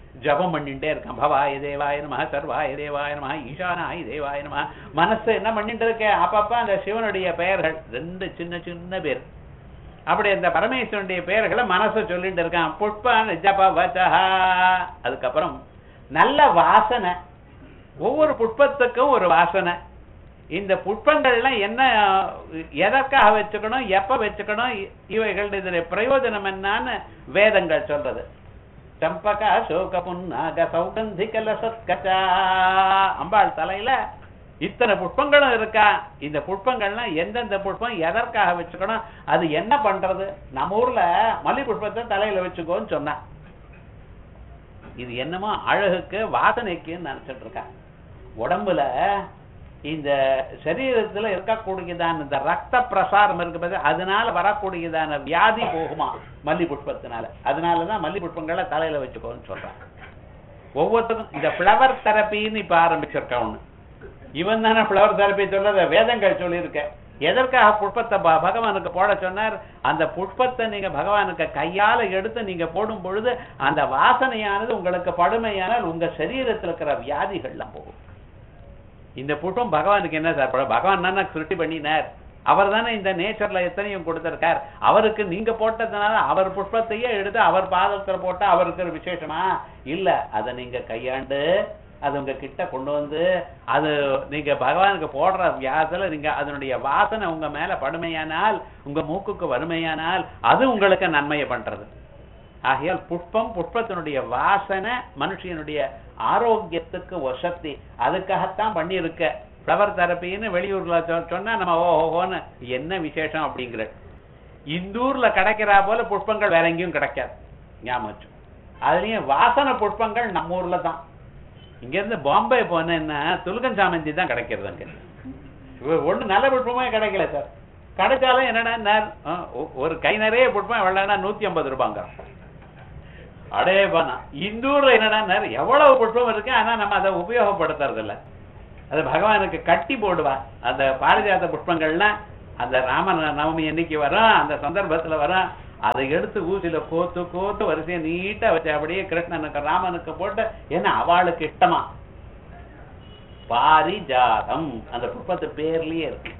ஜபம் பண்ணிட்டே இருக்கான். பவாய தேவாய நமஹ, சர்வாய தேவாய நமஹ, ஈசானாய தேவாய நமஹ. மனசு என்ன பண்ணிட்டு இருக்க, அப்பப்ப அந்த சிவனுடைய பெயர்கள் ரெண்டு சின்ன சின்ன பேர், அப்படி அந்த பரமேஸ்வரனுடைய பெயர்களை மனசை சொல்லிட்டு இருக்கான். புஷ்பான் ஜபவசா. அதுக்கப்புறம் நல்ல வாசனை, ஒவ்வொரு புஷ்பத்துக்கும் ஒரு வாசனை. இந்த புஷ்பங்கள்லாம் என்ன, எதற்காக வச்சுக்கணும், எப்ப வச்சுக்கணும், இவைகள் இதுல பிரயோஜனம் என்னன்னு வேதங்கள் சொல்றது. சம்பகா சோக புன்னாக சௌகந்திக லசத்கச்சா. அம்பாள் தலையில இத்தனை புஷ்பங்களும் இருக்கா. இந்த புஷ்பங்கள்லாம் எந்தெந்த புஷ்பம் எதற்காக வச்சுக்கணும், அது என்ன பண்றது. நம்ம ஊர்ல மல்லி புஷ்பத்தை தலையில வச்சுக்கோன்னு சொன்னா, இது என்னமோ அழகுக்கு வாசனைக்குன்னு நினைச்சிட்டு இருக்கா. உடம்புல இந்த சரீரத்துல இருக்கக்கூடியதான இந்த ரத்த பிரசாரம் இருக்கு, அதனால வரக்கூடியதான வியாதி போகுமா மல்லி புஷ்பத்தினால. அதனாலதான் மல்லி புஷ்பங்களை தலையில வச்சுக்கோன்னு சொல்றாங்க. ஒவ்வொருத்தரும் இந்த பிளவர் தெரப்பின்னு இப்ப ஆரம்பிச்சிருக்கா ஒண்ணு. இவன் தானே பிளவர் தெரப்பி சொல்றத வேதங்கள் சொல்லியிருக்க. எதற்காக புஷ்பத்தை பகவானுக்கு போட சொன்னார், அந்த புஷ்பத்தை நீங்க பகவானுக்கு கையால எடுத்து நீங்க போடும் பொழுது அந்த வாசனையானது உங்களுக்கு படுமையானால் உங்க சரீரத்தில் இருக்கிற வியாதிகள்லாம் போகும். இந்த புஷ்பம் பகவானுக்கு என்ன சார், பகவான் தானே சிருஷ்டி பண்ணினார், அவர் தானே இந்த நேச்சர்ல எத்தனையும் கொடுத்திருக்கார். அவருக்கு நீங்க போட்டதுனால அவர் புஷ்பத்தையே எடுத்து அவர் பாதத்துல போட்டா அவருக்கு ஒரு விசேஷமா இல்ல. அதை நீங்க கையாண்டு அது உங்க கிட்ட கொண்டு வந்து அது நீங்க பகவானுக்கு போடுற வியாசல நீங்க அதனுடைய வாசனை உங்க மேல படுமையானால், உங்க மூக்குக்கு வறுமையானால் அது உங்களுக்கு நன்மையை பண்றது. ஆகையால் புஷ்பம், புஷ்பத்தினுடைய வாசனை மனுஷனுடைய ஆரோக்கியத்துக்கு வசதி. அதுக்காகத்தான் பண்ணி இருக்க. பிளவர் தெரப்பின்னு வெளியூர்ல சொன்னா நம்ம ஓஹோன்னு என்ன விசேஷம் அப்படிங்கிற. இந்தூர்ல கிடைக்கிறா போல புஷ்பங்கள் வேற எங்கேயும் கிடைக்காது, ஞாபகம். அதுலயும் வாசனை புஷ்பங்கள் நம்ம ஊர்ல தான். இங்க இருந்து பாம்பே போனேன்னா துலுகன் சாமந்தி தான் கிடைக்கிறது. அங்க ஒண்ணு நல்ல புஷ்பமே கிடைக்கல சார். கிடைச்சாலும் என்னன்னா ஒரு கை நிறைய புஷ்பம் எவ்வளவுனா நூத்தி ஐம்பது ரூபாங்க. அடே பண்ணா இந்தூர்ல என்னன்னா எவ்வளவு புஷ்பம் இருக்கு, ஆனா நம்ம அதை உபயோகப்படுத்துறது இல்ல. அது பகவானுக்கு கட்டி போடுவா. அந்த பாரிஜாத புஷ்பங்கள்லாம் அந்த ராம நவமி என்னைக்கு வரும், அந்த சந்தர்ப்பத்துல வரும், அதை எடுத்து ஊசியில கோத்து கோத்து வரிசையை நீட்டா வச்சு அப்படியே கிருஷ்ணனுக்கு ராமனுக்கு போட்டு, ஏன்னா அவளுக்கு இஷ்டமா பாரிஜாதம் அந்த புஷ்பத்து பேர்லயே இருக்கு.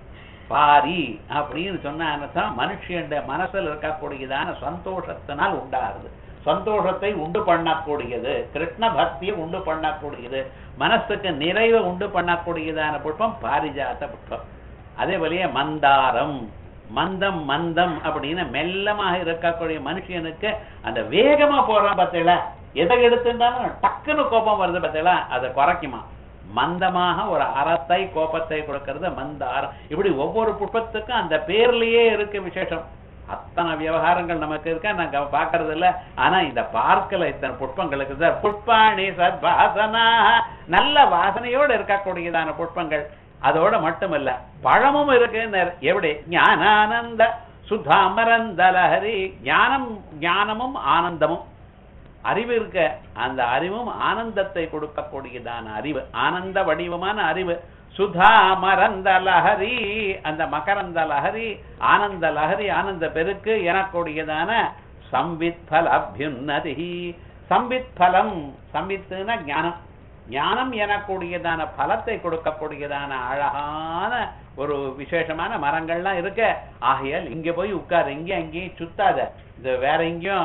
பாரி அப்படின்னு சொன்ன மனுஷன் மனசுல இருக்கக்கூடியதான சந்தோஷத்தினால் உண்டாகுது. சந்தோஷத்தை உண்டு பண்ணக்கூடியது, கிருஷ்ண பக்தியை உண்டு பண்ணக்கூடியது, மனசுக்கு நிறைவை உண்டு பண்ணக்கூடியதான புஷ்பம் பாரிஜாத புஷ்பம். அதே போலயே மந்தாரம், மந்தம் மந்தம் அப்படின்னு மெல்லமாக இருக்கக்கூடிய மனுஷனுக்கு அந்த வேகமா போறான் பார்த்தீங்களா, எதை எடுத்துட்டாலும் டக்குன்னு கோபம் வருது பார்த்தீங்களா, அதை குறைக்குமா. மந்தமாக ஒரு அறத்தை கோபத்தை கொடுக்கறது மந்தாரம். இப்படி ஒவ்வொரு புஷ்பத்துக்கும் அந்த பேர்லயே இருக்கு விசேஷம். அத்தனை விவகாரங்கள் நமக்கு இருக்கா, நாங்க பாக்குறது இல்ல. ஆனா இந்த பார்க்கல இத்தனை புஷ்பங்களுக்கு சார். புஷ்பாணி சத்வாசனா, நல்ல வாசனையோடு இருக்கக்கூடியதான புஷ்பங்கள். அதோட மட்டுமல்ல பழமும் இருக்கு. எப்படி ஞானானந்த சுதாமரந்தலஹரி, ஞானம் ஞானமும் ஆனந்தமும் அறிவு இருக்க, அந்த அறிவும் ஆனந்தத்தை கொடுக்கக்கூடியதான அறிவு, ஆனந்த வடிவமான அறிவு. சுதா மரந்த லஹரி, அந்த மகரந்த லஹரி, ஆனந்த லஹரி, ஆனந்த பெருக்கு எனக்கூடியதான சம்வித் பல அபியுன்னதி. சம்வித் பலம், சம்வித்துனா ஞானம், ஞானம் எனக்கூடியதான பலத்தை கொடுக்கக்கூடியதான அழகான ஒரு விசேஷமான மரங்கள்லாம் இருக்க. ஆகையால் இங்க போய் உட்காரு, இங்க அங்கேயும் சுத்தாத. இது வேற எங்கேயும்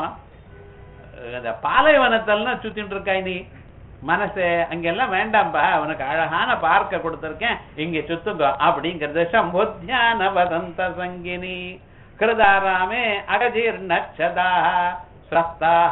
இந்த பாலைவனத்தெல்லாம் சுத்திட்டு இருக்காய் நீ, மனசு அங்கெல்லாம் வேண்டாம்பா, அவனுக்கு அழகான பார்க்க கொடுத்திருக்கேன், இங்க சுத்துங்க அப்படிங்கிறது. சம்போத்யான வசந்த சங்கினி கிருதாராமே அகஜீர்ணச்சதாக ஸ்ரஸ்தாக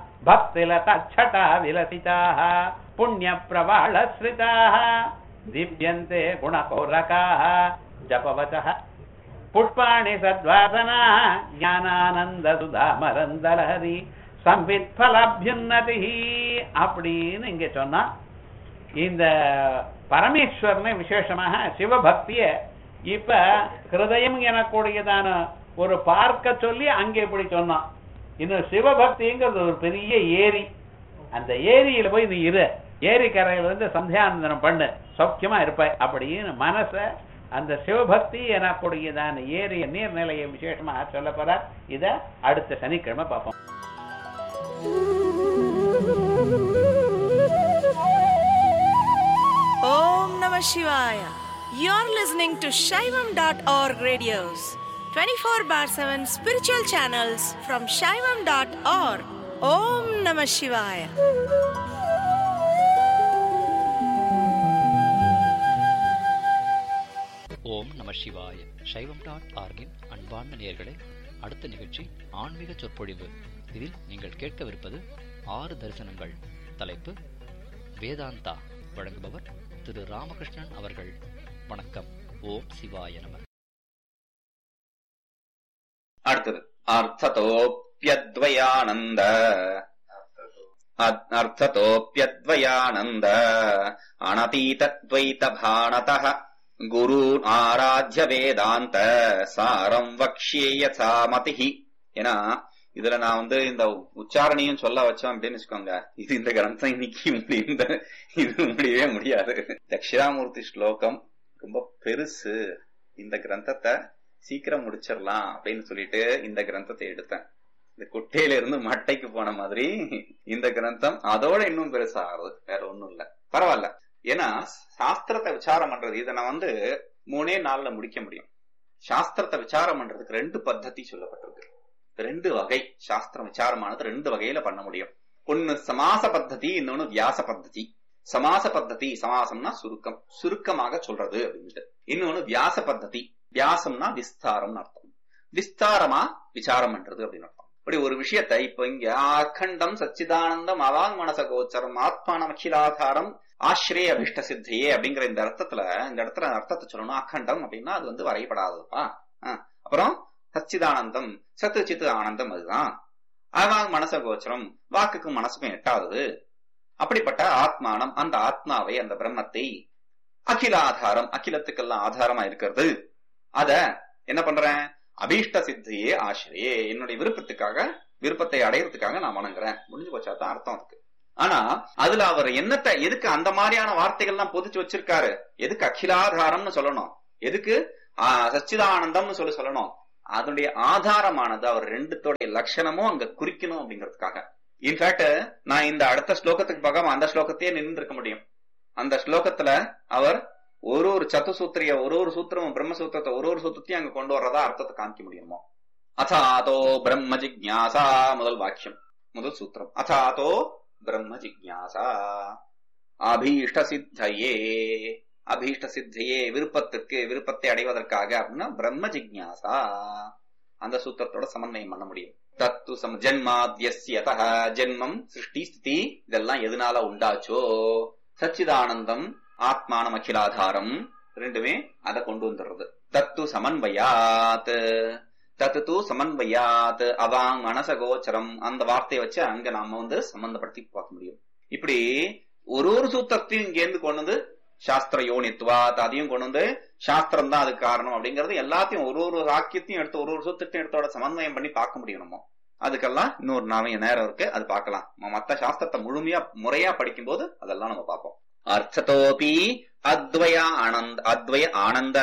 பக்திலதா விலசிதாக புண்ணிய பிரபாள ஸ்ரிதாக திவ்யந்தே குணகௌரகாः ஜபவசः புஷ்பாணி சத்வாசனா ஞானானந்த சுதாமரந்தலஹரி சம்வித் பலாபியுன்னதி அப்படின்னு இங்க சொன்னா. இந்த பரமேஸ்வரனை விசேஷமாக சிவபக்திய இப்ப ஹிருதயம் எனக்கூடியதான ஒரு பார்க்க சொல்லி அங்க இப்படி சொன்னான். இன்னும் சிவபக்திங்கிறது ஒரு பெரிய ஏரி, அந்த ஏரியில போய் நீ இரு, ஏரி கரையில இருந்து சந்தியானந்தனம் பண்ணு, சௌக்கியமா இருப்பாய் அப்படின்னு மனச அந்த சிவபக்தி எனக்கூடியதான ஏரிய நீர்நிலையை விசேஷமாக சொல்ல போறார். இத அடுத்த சனிக்கிழமை பார்ப்போம். Om Namah Shivaya. You're listening to Shaivam dot org radios, twenty-four bar seven spiritual channels from Shaivam dot org. Om Namah Shivaya. ஓம் நம சிவாய. சைவம் டாட் ஆர்கின் அன்பார்ந்த நேயர்களே, அடுத்த நிகழ்ச்சி ஆன்மீக சொற்பொழிவு. இதில் நீங்கள் கேட்கவிருப்பது ஆறு தரிசனங்கள். தலைப்பு வேதாந்தா. வழங்குபவர் திரு ராமகிருஷ்ணன் அவர்கள். வணக்கம். ஓம் சிவாய நம. அடுத்தது அர்த்ததோப்யத்வயானந்த. அர்த்ததோப்யத்வயானந்த அனதீதத்வைத பாணதः குருன் ஆராத்ய வேதாந்த சாரம் வக்ஷ்யே யதா மதிஹி. ஏன்னா இதுல நான் வந்து இந்த உச்சாரணையும் சொல்ல வச்சோம் அப்படின்னு வச்சுக்கோங்க, இது இந்த கிரந்தம் இன்னைக்கு இந்த இது முடியவே முடியாது. தட்சிணாமூர்த்தி ஸ்லோகம் ரொம்ப பெருசு, இந்த கிரந்தத்தை சீக்கிரம் முடிச்சிடலாம் அப்படின்னு சொல்லிட்டு இந்த கிரந்தத்தை எடுத்தேன். இந்த குட்டையில இருந்து மட்டைக்கு போன மாதிரி இந்த கிரந்தம் அதோட இன்னும் பெருசா ஆகுது. வேற ஒண்ணும் இல்ல, பரவாயில்ல. ஏன்னா சாஸ்திரத்தை விசாரம் பண்றது இதை நான் வந்து மூணே நாள்ல முடிக்க முடியும். சாஸ்திரத்தை விசாரம் பண்றதுக்கு ரெண்டு பத்ததி சொல்லப்பட்டிருக்கு. ரெண்டு வகை சாஸ்திரம் விசாரமானது ரெண்டு வகையில பண்ண முடியும். ஒன்னு சமாச பத்ததி, இன்னொன்னு வியாச பத்ததி. சமாச பத்ததி, சமாசம்னா சுருக்கம், சுருக்கமாக சொல்றது அப்படின்ட்டு. இன்னொன்னு வியாச பத்ததி, வியாசம்னா விஸ்தாரம் அர்த்தம், விஸ்தாரமா விசாரம் பண்றது அப்படின்னு அர்த்தம். இப்படி ஒரு விஷயத்தை இப்ப இங்க அகண்டம் சச்சிதானந்தம் அவாங் மனச கோச்சரம் ஆத்மானம் அகிலாதாரம் ஆஸ்ரய அபிஷ்ட சித்தியே அப்படிங்கிற இந்த அர்த்தத்துல இந்த இடத்துல அர்த்தத்தை சொல்லணும். அகண்டம் அப்படின்னா அது வந்து வரைபடாததுப்பா. அப்புறம் சச்சிதானந்தம் சத்து சித்து ஆனந்தம், அதுதான் அவாங் மனச கோச்சரம், வாக்குக்கும் மனசுக்கும் எட்டாவது. அப்படிப்பட்ட ஆத்மானம், அந்த ஆத்மாவை, அந்த பிரம்மத்தை, அகிலாதாரம், அகிலத்துக்கெல்லாம் ஆதாரமா இருக்கிறது, அத என்ன பண்றேன்? அபீஷ்ட சித்தியே ஆசிரியே, என்னுடைய விருப்பத்துக்காக, விருப்பத்தை அடையறதுக்காக நான் வணங்குறேன். முடிஞ்சு போச்சாதான் அர்த்தம் அதுக்கு. ஆனா அதுல அவர் என்னத்தை எதுக்கு அந்த மாதிரியான வார்த்தைகள்லாம் பொதிச்சு வச்சிருக்காரு? எதுக்கு அகிலாதாரம்னு சொல்லணும், எதுக்கு சச்சிதானந்தம்னு சொல்லி சொல்லணும்? அதனுடைய ஆதாரமானது அவர் ரெண்டுத்தோடைய லட்சணமும் அங்க குறிக்கணும் அப்படிங்கிறதுக்காக. இன்ஃபேக்ட் நான் இந்த அடுத்த ஸ்லோகத்துக்கு பார்க்காம அந்த ஸ்லோகத்தையே நின்று இருக்க முடியும். அந்த ஸ்லோகத்துல அவர் ஒரு ஒரு சத்துசூத்திரிய ஒரு ஒரு சூத்திரமும் பிரம்மசூத்திரத்தை ஒரு ஒரு சூத்திரத்தையும் அங்க கொண்டு வர்றதா அர்த்தத்தை காமிக்க முடியுமோ. அதாதோ பிரம்ம ஜிக்ஞாசா, முதல் வாக்கியம், முதல் சூத்திரம். அதாதோ பிரம்ம ஜிக்ஞாசா அபீஷ்ட சித்தையே, அபீஷ்ட சித்தையே விருப்பத்திற்கு, விருப்பத்தை அடைவதற்காக அப்படின்னா பிரம்ம ஜிக்ஞாசா அந்த சூத்திரத்தோட சமன்வயம் பண்ண முடியும். தத்து சம ஜென்மாத்யஸ்யதஹ, ஜென்மம் சிருஷ்டி ஸ்திதி இதெல்லாம் எதனால உண்டாச்சோ, சச்சிதானந்தம் ஆத்மானம் அகிலாதாரம் ரெண்டுமே அதை கொண்டு வந்துடுறது. தத்து சமன்வயாத், தத்து தூ சமன்வயாத் அவாங் மனச கோச்சரம், அந்த வார்த்தையை வச்சு அங்க நாம வந்து சம்பந்தப்படுத்தி பார்க்க முடியும். இப்படி ஒரு ஒரு சூத்திரத்தையும் இங்க இருந்து கொண்டு வந்து சாஸ்திர யோனித்வாத் அதையும் கொண்டு வந்து சாஸ்திரம் தான் அதுக்கு காரணம் அப்படிங்கறது எல்லாத்தையும் ஒரு ஒரு வாக்கியத்தையும் எடுத்து ஒரு ஒரு சூத்திரத்தையும் எடுத்தோட சமன்வயம் பண்ணி பார்க்க முடியும். நம்ம அதுக்கெல்லாம் இன்னொரு நாளைய நேரம் இருக்கு, அது பார்க்கலாம். மத்த சாஸ்திரத்தை முழுமையா முறையா படிக்கும் போது அதெல்லாம் நம்ம பார்ப்போம். அர்த்ததோபி அத்வய ஆனந்த, அத்வய ஆனந்த,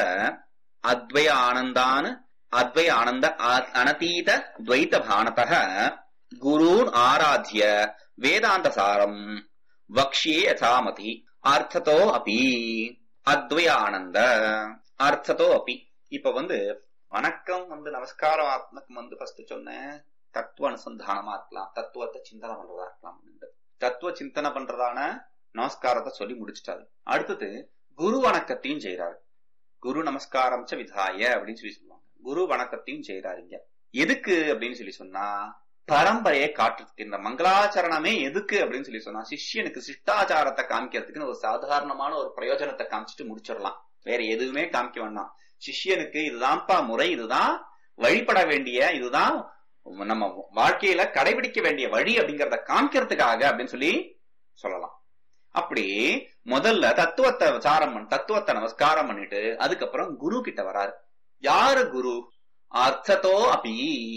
அத்வய ஆனந்தான், அத்வய ஆனந்த அனதீத துவைத பானதः குருன் ஆராத்ய வேதாந்த சாரம் வக்ஷ்யே யதாமதி. அர்த்ததோ அபி அத்வய ஆனந்த, அர்த்ததோ அபி. இப்ப வந்து வணக்கம் வந்து நமஸ்காரம் ஆத்மக்கு வந்து ஃபர்ஸ்ட் சொன்னேன், தத்துவ அனுசந்தானமா இருக்கலாம், தத்துவத்தை சிந்தனை பண்றதா இருக்கலாம். தத்துவ சிந்தனை பண்றதான நமஸ்காரத்தை சொல்லி முடிச்சுட்டாரு. அடுத்தது குரு வணக்கத்தையும் செய்யறாரு. குரு நமஸ்காரம் ச விதாய அப்படின்னு சொல்லி சொல்லுவாங்க. குரு வணக்கத்தையும் செய்யறாருங்க. எதுக்கு அப்படின்னு சொல்லி சொன்னா பரம்பரையை காட்டுறதுக்கு. இந்த மங்களாச்சரணமே எதுக்கு அப்படின்னு சொல்லி சொன்னா சிஷ்யனுக்கு சிஷ்டாச்சாரத்தை காமிக்கிறதுக்குன்னு ஒரு சாதாரணமான ஒரு பிரயோஜனத்தை காமிச்சிட்டு முடிச்சிடலாம். வேற எதுவுமே காமிக்க வேண்டாம். சிஷ்யனுக்கு இதுதான்ப்பா முறை, இதுதான் வழிபட வேண்டிய, இதுதான் நம்ம வாழ்க்கையில கடைபிடிக்க வேண்டிய வழி அப்படிங்கறத காமிக்கிறதுக்காக அப்படின்னு சொல்லி சொல்லலாம். அப்படி முதல்ல தத்துவத்தை விசாரம் பண்ண, தத்துவத்தை நமஸ்காரம் பண்ணிட்டு அதுக்கப்புறம் குரு கிட்ட வராரு. யாரு குரு? அர்த்ததோ அபி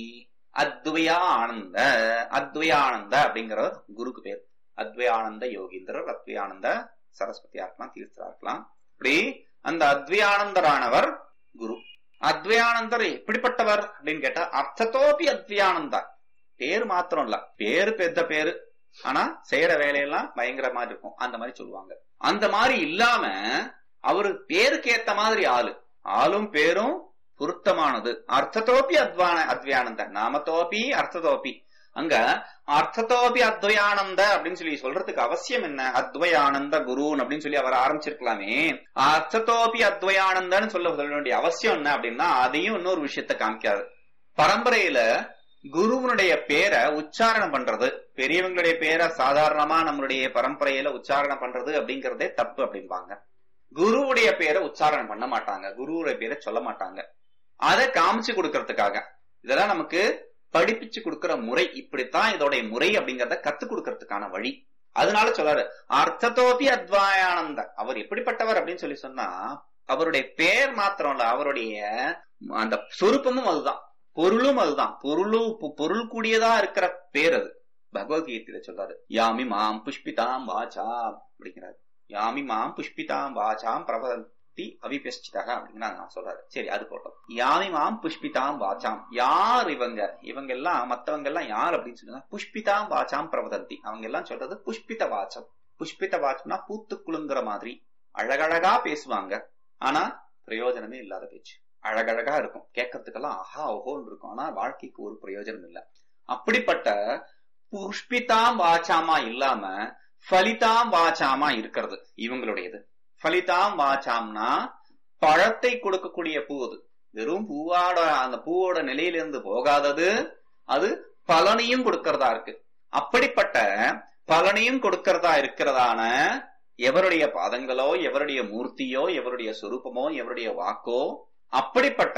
அத்வயா ஆனந்த, அத்வயானந்த அப்படிங்கிற குருக்கு பேர். அத்வயானந்த யோகீந்திரர், அத்வயானந்த சரஸ்வதியா இருக்கலாம், தீர்த்தரா இருக்கலாம். இப்படி அந்த அத்வயானந்தரானவர் குரு. அத்வயானந்தர் எப்படிப்பட்டவர் அப்படின்னு கேட்டா அர்த்தத்தோபி அத்வயானந்தா. பேரு மாத்திரம் இல்ல, பேரு பெத்த பேரு, ஆனா செய்யற வேலையெல்லாம் பயங்கர மாதிரி இருக்கும், அந்த மாதிரி சொல்லுவாங்க. அந்த மாதிரி இல்லாம அவரு பேருக்கு ஏத்த மாதிரி ஆளு, ஆளும் பேரும் பொருத்தமானது. அர்த்தத்தோப்பி அத்வான அத்வயானந்த நாமத்தோப்பி அர்த்தத்தோப்பி. அங்க அர்த்தத்தோப்பி அத்வயானந்த அப்படின்னு சொல்லி சொல்றதுக்கு அவசியம் என்ன? அத்வயானந்த குருன்னு அப்படின்னு சொல்லி அவர் ஆரம்பிச்சிருக்கலாமே. அர்த்தத்தோப்பி அத்வயானந்தன்னு சொல்ல சொல்ல வேண்டிய அவசியம் என்ன அப்படின்னா அதையும் இன்னொரு விஷயத்த காமிக்காது. பரம்பரையில குருவனுடைய பேரை உச்சாரணம் பண்றது, பெரியவங்களுடைய பேரை சாதாரணமா நம்மளுடைய பரம்பரையில உச்சாரணம் பண்றது அப்படிங்கறதே தப்பு அப்படிம்பாங்க. குருவுடைய பேரை உச்சாரணம் பண்ண மாட்டாங்க, குருவுடைய பேரை சொல்ல மாட்டாங்க. அதை காமிச்சு கொடுக்கறதுக்காக இதெல்லாம் நமக்கு படிப்பிச்சு கொடுக்கிற முறை, இப்படித்தான் இதோடைய முறை அப்படிங்கறத கத்து கொடுக்கறதுக்கான வழி. அதனால சொல்றாரு அர்த்தத்தோபி அத்வயானந்த. அவர் எப்படிப்பட்டவர் அப்படின்னு சொல்லி சொன்னா அவருடைய பேர் மாத்திரம் இல்ல, அவருடைய அந்த சொரூபமும் அதுதான், பொருளும் அதுதான். பொருளும் பொருள் கூடியதா இருக்கிற பேர் அது. பகவத்கீதையில சொல்றாரு யாமி மாம் புஷ்பிதாம் வாசாம் அப்படிங்கிறாரு. யாமி மாம் புஷ்பிதாம் வாசாம் பிரபதி அவிபெஷ்டிதா அப்படிங்கிற நான் சொல்றாரு. சரி, அது போட்டோம். யாமி மாம் புஷ்பிதாம் வாசாம், யார் இவங்க? இவங்க எல்லாம் மத்தவங்க எல்லாம் யார் அப்படின்னு சொல்லுங்க. புஷ்பிதாம் வாசாம் பிரபதந்தி, அவங்க எல்லாம் சொல்றது புஷ்பித வாச்சம். புஷ்பித வாச்சம்னா பூத்து குலுங்குற மாதிரி அழகழகா பேசுவாங்க, ஆனா பிரயோஜனமே இல்லாத பேச்சு. அழகழகா இருக்கும், கேட்கறதுக்கெல்லாம் ஆஹா ஓஹோன்னு இருக்கும், ஆனா வாழ்க்கைக்கு ஒரு பிரயோஜனம் இல்லை. அப்படிப்பட்ட புஷ்பிதாம் வாச்சாமா இல்லாம ஃபலிதாம் வாச்சாமா இருக்கிறது இவங்களுடையது. ஃபலிதாம் வாச்சாம்னா பழத்தை கொடுக்கக்கூடிய பூ, அது வெறும் பூவோட அந்த பூவோட நிலையிலிருந்து போகாதது, அது பலனையும் கொடுக்கறதா இருக்கு. அப்படிப்பட்ட பலனையும் கொடுக்கறதா இருக்கிறதான எவருடைய பாதங்களோ, எவருடைய மூர்த்தியோ, எவருடைய சொரூபமோ, எவருடைய வாக்கோ, அப்படிப்பட்ட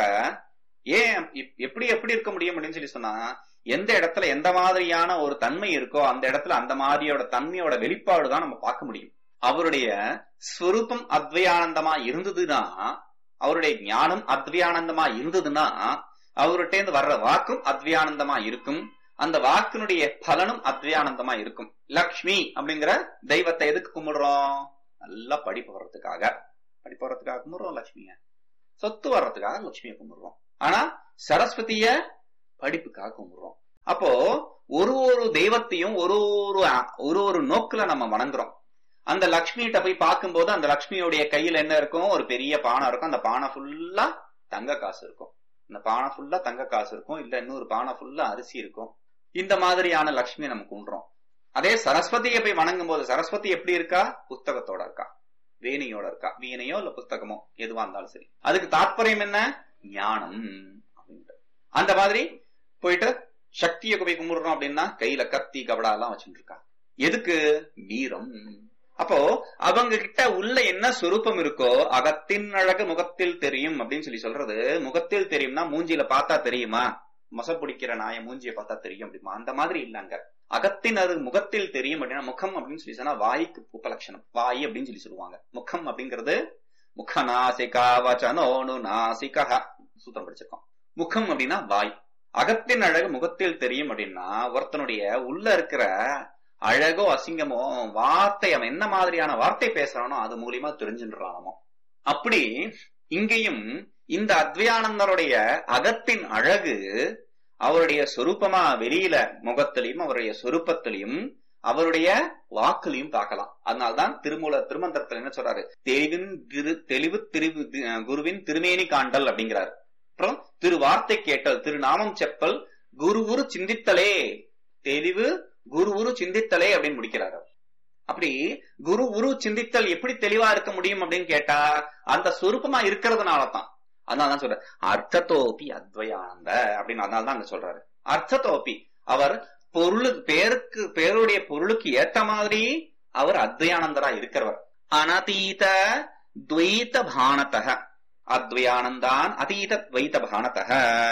ஏன் எப்படி எப்படி இருக்க முடியும் அப்படின்னு சொல்லி சொன்னா எந்த இடத்துல எந்த மாதிரியான ஒரு தன்மை இருக்கோ அந்த இடத்துல அந்த மாதிரியோட தன்மையோட வெளிப்பாடுதான் நம்ம பார்க்க முடியும். அவருடைய ஸ்வரூபம் அத்வயானந்தமா இருந்ததுன்னா, அவருடைய ஞானம் அத்வயானந்தமா இருந்ததுன்னா, அவர்கிட்ட இருந்து வர்ற வாக்கும் அத்வயானந்தமா இருக்கும், அந்த வாக்கினுடைய பலனும் அத்வயானந்தமா இருக்கும். லக்ஷ்மி அப்படிங்கிற தெய்வத்தை எதுக்கு கும்பிடுறோம்? நல்லா படிப்பு வர்றதுக்காக, படிப்பு வர்றதுக்காக கும்பிடுறோம் லட்சுமிய. சொத்து வர்றதுக்காக லட்சுமியை கும்பிடுறோம். ஆனா சரஸ்வதிய படிப்புக்காக கும்பிடுறோம். அப்போ ஒரு ஒரு தெய்வத்தையும் ஒரு ஒரு ஒரு ஒரு நோக்குல நம்ம வணங்குறோம். அந்த லக்ஷ்மிகிட்ட போய் பார்க்கும்போது அந்த லக்ஷ்மியோடைய கையில என்ன இருக்கும்? ஒரு பெரிய பானை இருக்கும். அந்த பானை ஃபுல்லா தங்க காசு இருக்கும். இந்த பானை ஃபுல்லா தங்க காசு இருக்கும், இல்ல இன்னொரு பானை ஃபுல்லா அரிசி இருக்கும். இந்த மாதிரியான லக்ஷ்மியை நம்ம கும்பிடுறோம். அதே சரஸ்வதியை போய் வணங்கும் போது சரஸ்வதி எப்படி இருக்கா? புஸ்தகத்தோட இருக்கா, வேணியோட இருக்கா. வீணையோ இல்ல புஸ்தகமோ எதுவா இருந்தாலும் சரி. அதுக்கு தாற்பயம் என்ன? ஞானம் அப்படின்ட்டு. அந்த மாதிரி போயிட்டு சக்தியை போய் கும்பிடுறோம் அப்படின்னா கையில கத்தி கபடா எல்லாம் வச்சுட்டு இருக்கா. எதுக்கு? வீரம். அப்போ அவங்க கிட்ட உள்ள என்ன சொரூபம் இருக்கோ, அகத்தின் அழகு முகத்தில் தெரியும் அப்படின்னு சொல்லி சொல்றது. முகத்தில் தெரியும்னா மூஞ்சியில பார்த்தா தெரியுமா? மொச பிடிக்கிற நாய மூஞ்சிய பார்த்தா தெரியும் அப்படிமா? அந்த மாதிரி இல்லங்க. அகத்தின் அது முகத்தில் தெரியும் அப்படின்னா, முகம் அப்படின்னு சொல்லி சொன்னா வாய்க்கு உபலட்சணம், வாய் அப்படின்னு சொல்லி சொல்லுவாங்க. முகம் அப்படிங்கிறது முகநாசிகா வச்சனோனு நாசிகா சூத்திரம் படிச்சிருக்கோம். முகம் அப்படின்னா வாய். அகத்தின் அழகு முகத்தில் தெரியும் அப்படின்னா ஒருத்தனுடைய உள்ள இருக்கிற அழகோ அசிங்கமோ வார்த்தை, அவன் என்ன மாதிரியான வார்த்தை பேசுறானோ அது மூலியமா தெரிஞ்சுன்றானோ. அப்படி இங்கேயும் இந்த அத்வயானந்தருடைய அகத்தின் அழகு அவருடைய சொரூபமா வெளியில முகத்திலையும் அவருடைய சொரூபத்திலையும் அவருடைய வாக்குலையும் பார்க்கலாம். அதனால்தான் திருமூல திருமந்திரத்தில் என்ன சொல்றாரு? தெளிவின் திரு தெளிவு திரு குருவின் திருமேனி காண்டல் அப்படிங்கிறார். அப்புறம் திரு வார்த்தை கேட்டல், திருநாமம் செப்பல், குரு குரு சிந்தித்தலே, தெளிவு குரு குரு சிந்தித்தலே அப்படின்னு முடிக்கிறாரு. அப்படி குரு குரு சிந்தித்தல் எப்படி தெளிவா இருக்க முடியும் அப்படின்னு கேட்டா அந்த சொரூபமா இருக்கிறதுனாலதான். அதனாலதான் சொல்ற அர்த்தத்தோப்பி அத்வயானந்த அப்படின்னு. அதனாலதான் அங்க சொல்றாரு அர்த்தத்தோப்பி. அவர் பொருளு பேருக்கு பேருடைய பொருளுக்கு ஏத்த மாதிரி அவர் அத்வயானந்தரா இருக்கிறவர். அனதீத துவைத பானதக அத்வயானந்தான், அதீத துவைத பானதக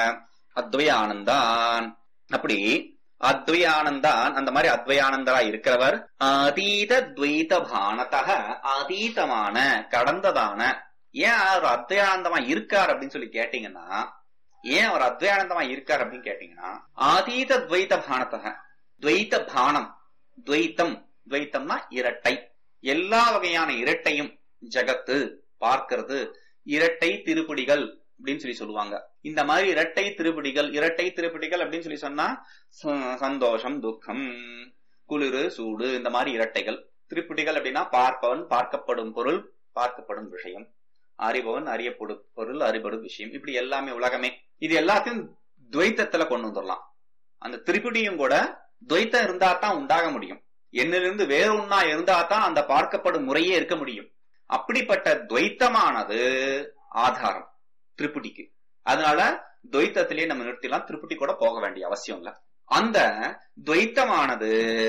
அத்வயானந்தான். அப்படி அத்வயானந்தான் அந்த மாதிரி அத்வயானந்தரா இருக்கிறவர். அதீத துவைத பானதக அதீதமான கடந்ததான. ஏன் அவர் அத்வயானந்தமா இருக்கார் அப்படின்னு சொல்லி கேட்டீங்கன்னா, ஏன் அவர் அத்வயானந்தமா இருக்கார் அப்படின்னு கேட்டீங்கன்னா, அதீத துவைத பானதக, துவைத பானம், துவைத்தம், துவைத்தம்னா இரட்டை, எல்லா வகையான இரட்டையும் ஜகத்து பார்க்கிறது, இரட்டை திருப்பிடிகள் அப்படின்னு சொல்லி சொல்லுவாங்க. இந்த மாதிரி இரட்டை திருப்பிடிகள், இரட்டை திருப்பிடிகள் அப்படின்னு சொல்லி சொன்னா சந்தோஷம், துக்கம், குளிரு சூடு இந்த மாதிரி இரட்டைகள். திரிபுடிகள் அப்படின்னா பார்ப்பவன், பார்க்கப்படும் பொருள், பார்க்கப்படும் விஷயம், அறிபவன், அறியப்படும் பொருள், அறிபடும் விஷயம், இப்படி எல்லாமே உலகமே. இது எல்லாத்தையும் துவைத்தத்துல கொண்டு வந்துடலாம். அந்த திரிபுடியும் கூட துவைத்தம் இருந்தா தான் உண்டாக முடியும். என்னிலிருந்து வேற ஒன்னா இருந்தா தான் அந்த பார்க்கப்படும் முறையே இருக்க முடியும். அப்படிப்பட்ட துவைத்தமானது ஆதாரம் திரிபுடிக்கு. அதனால துவைத்தத்திலேயே நம்ம நிறுத்திலாம், திருப்பதி கூட போக வேண்டிய அவசியம் இல்ல. அந்த துவைத்தமானது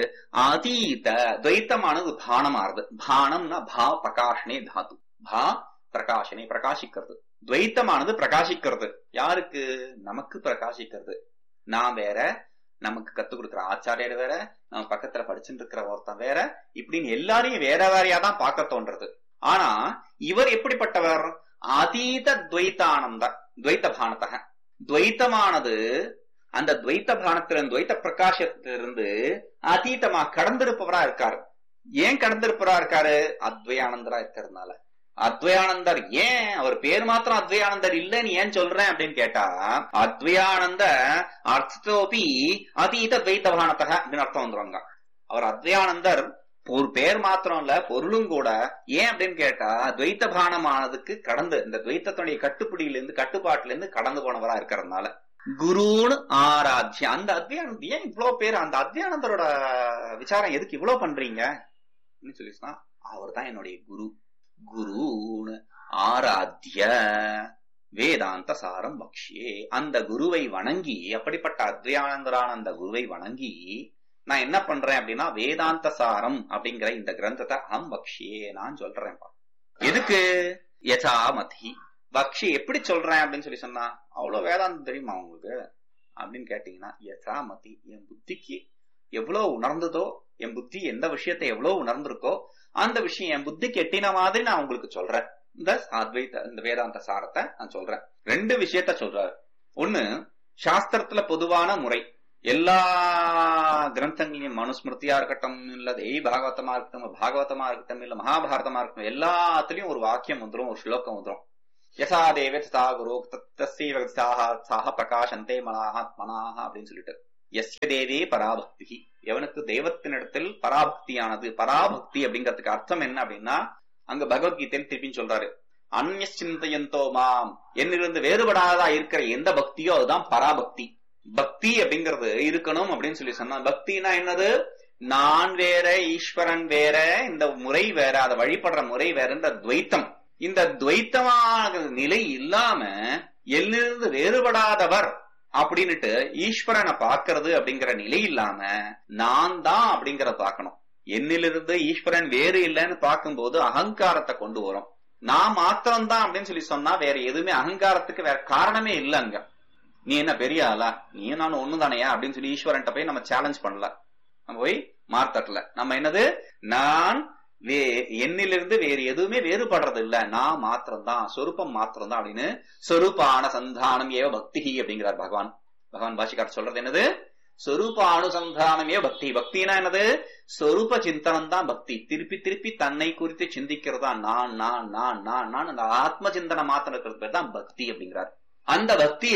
அதீத துவைத்தமானது பானமாறுது. பானம்னா பா பிரகாஷனே தாத்து, பா பிரகாஷனே பிரகாசிக்கிறது. துவைத்தமானது பிரகாசிக்கிறது. யாருக்கு? நமக்கு பிரகாசிக்கிறது. நான் வேற, நமக்கு கத்து கொடுக்கிற ஆச்சாரியர் வேற, நம்ம பக்கத்துல படிச்சுட்டு இருக்கிற ஒருத்தன் வேற, இப்படின்னு எல்லாரையும் வேற வேறையா தான் பார்க்க தோன்றது. ஆனா இவர் எப்படிப்பட்டவர்? அதீத துவைத்தானந்த துவைத்த பானத்தக. துவைத்தமானது அந்த துவைத்த பானத்திலிருந்து, துவைத்த பிரகாசத்திலிருந்து அதீதமா கடந்திருப்பவரா இருக்காரு. ஏன் கடந்திருப்பவரா இருக்காரு? அத்வயானந்தரா இருக்கிறதுனால. அத்வயானந்தர் ஏன் அவர் பேர் மாத்திரம் அத்வயானந்தர் இல்லன்னு ஏன் சொல்றேன் அப்படின்னு கேட்டா, அத்வயானந்த அர்த்தோபி அதீத துவைத்த பானத்தக அப்படின்னு அர்த்தம் வந்துருவாங்க. அவர் அத்வயானந்தர் ஒரு பேர் மாத்திரம் இல்ல, பொருளும் கூட. ஏன் அப்படின்னு கேட்டா, துவைத்த பானமானதுக்கு கடந்து, இந்த துவைத்தத்துடைய கட்டுப்பிடியில இருந்து, கட்டுப்பாட்டுல இருந்து கடந்து போனவரா இருக்கிறதுனால. குருன்னு ஆராத்யா. அந்த அத்வயானந்த் ஏன் இவ்வளவு பேர்? அந்த அத்வயானந்தரோட விசாரம் எதுக்கு இவ்வளவு பண்றீங்க சொல்லி சொன்னா, அவர் தான் என்னுடைய குரு. குருன்னு ஆராத்ய வேதாந்த சாரம் பக்ஷியே. அந்த குருவை வணங்கி, அப்படிப்பட்ட அத்வயானந்தரான அந்த குருவை வணங்கி நான் என்ன பண்றேன் அப்படின்னா, வேதாந்த சாரம் அப்படிங்கிற இந்த கிரந்தத்தை அகம் பக்ஷியே நான் சொல்றேன். எதுக்கு? யசாமதி பக்ஷி. எப்படி சொல்றேன் அப்படின்னு சொல்லி சொன்னா, அவ்வளவு வேதாந்தம் தெரியுமா உங்களுக்கு அப்படின்னு கேட்டீங்கன்னா, யசாமதி என் புத்திக்கு எவ்வளவு உணர்ந்ததோ, என் புத்தி எந்த விஷயத்தை எவ்வளவு உணர்ந்திருக்கோ அந்த விஷயம் என் புத்திக்கு எட்டின மாதிரி நான் உங்களுக்கு சொல்றேன். இந்த அத்வைத இந்த வேதாந்த சாரத்தை நான் சொல்றேன். ரெண்டு விஷயத்த சொல்றாரு. ஒண்ணு, சாஸ்திரத்துல பொதுவான முறை. எல்லா கிரந்தங்களையும், மனுஸ்மிருதியா இருக்கட்டும், இல்ல தெய் பாகவதமா இருக்கட்டும், பாகவதமா இருக்கட்டும், இல்ல மகாபாரதமா இருக்கட்டும், எல்லாத்துலயும் ஒரு வாக்கியம் வந்துடும், ஒரு ஸ்லோகம் வந்துடும். யசா தேவே ததா குரு தத்தஸ்யாக பிரகாசந்தே மனாத்மனாக அப்படின்னு சொல்லிட்டு, யஸ்ய தேவே பராபக்தி. எவனுக்கு தெய்வத்தினிடத்தில் பராபக்தியானது. பராபக்தி அப்படிங்கிறதுக்கு அர்த்தம் என்ன அப்படின்னா, அங்க பகவத்கீதையில் திருப்பி சொல்றாரு, அந்நிய சிந்தையந்தோ மாம், என்னிலிருந்து வேறுபடாதா இருக்கிற எந்த பக்தியோ அதுதான் பராபக்தி. பக்தி அப்படிங்கிறது இருக்கணும் அப்படின்னு சொல்லி சொன்னா, பக்தினா என்னது? நான் வேற, ஈஸ்வரன் வேற, இந்த முறை வேற, அதை வழிபடுற முறை வேற, இந்த துவைத்தம். இந்த துவைத்தமான நிலை இல்லாம எல்லிருந்து வேறுபடாதவர் அப்படின்னுட்டு ஈஸ்வரனை பாக்குறது அப்படிங்கிற நிலை இல்லாம நான் தான் அப்படிங்கிற பாக்கணும். என்னிலிருந்து ஈஸ்வரன் வேறு இல்லைன்னு பார்க்கும்போது அகங்காரத்தை கொண்டு வரும். நான் மாத்திரம்தான் அப்படின்னு சொல்லி சொன்னா வேற எதுவுமே, அகங்காரத்துக்கு வேற காரணமே இல்லை. அங்க நீ என்ன பெரிய ஆளா, நீ நானும் ஒண்ணுதானையா அப்படின்னு சொல்லி ஈஸ்வரன் போய் நம்ம சேலஞ்ச் பண்ணல, நம்ம போய் மார்த்தட்டல. நம்ம என்னது, நான் வே என்னிலிருந்து வேறு எதுவுமே வேறுபடுறது இல்ல, நான் மாத்திரம்தான், சொரூபம் மாத்திரம்தான் அப்படின்னு சொரூபான சந்தானம் ஏவ பக்தி அப்படிங்கிறார் பகவான். பகவான் பாஷிகார் சொல்றது என்னது, சொரூபானுசந்தானம் ஏவ பக்தி. பக்தினா என்னது, சொரூப சிந்தனம் தான் பக்தி. திருப்பி திருப்பி தன்னை குறித்து சிந்திக்கிறதா நான் நான் நான் நான் நான் அந்த ஆத்ம சிந்தனை மாத்திரம் இருக்கிறது பேர் தான் பக்தி அப்படிங்கிறார். அந்த பக்திய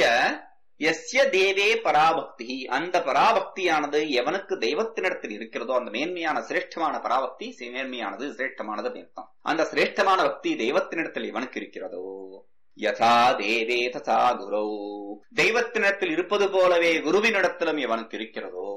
எஸ்ய தேவே பராபக்தி, அந்த பராபக்தியானது எவனுக்கு தெய்வத்தினிடத்தில் இருக்கிறதோ, அந்த மேன்மையான சிரேஷ்டமான பராபக்தி, மேன்மையானது சிரேஷ்டமானது அர்த்தம். அந்த சிரேஷ்டமான பக்தி தெய்வத்தினிடத்தில் எவனுக்கு இருக்கிறதோ, யதா தேவே ததா குரு, தெய்வத்தினிடத்தில் இருப்பது போலவே குருவினிடத்திலும் எவனுக்கு இருக்கிறதோ,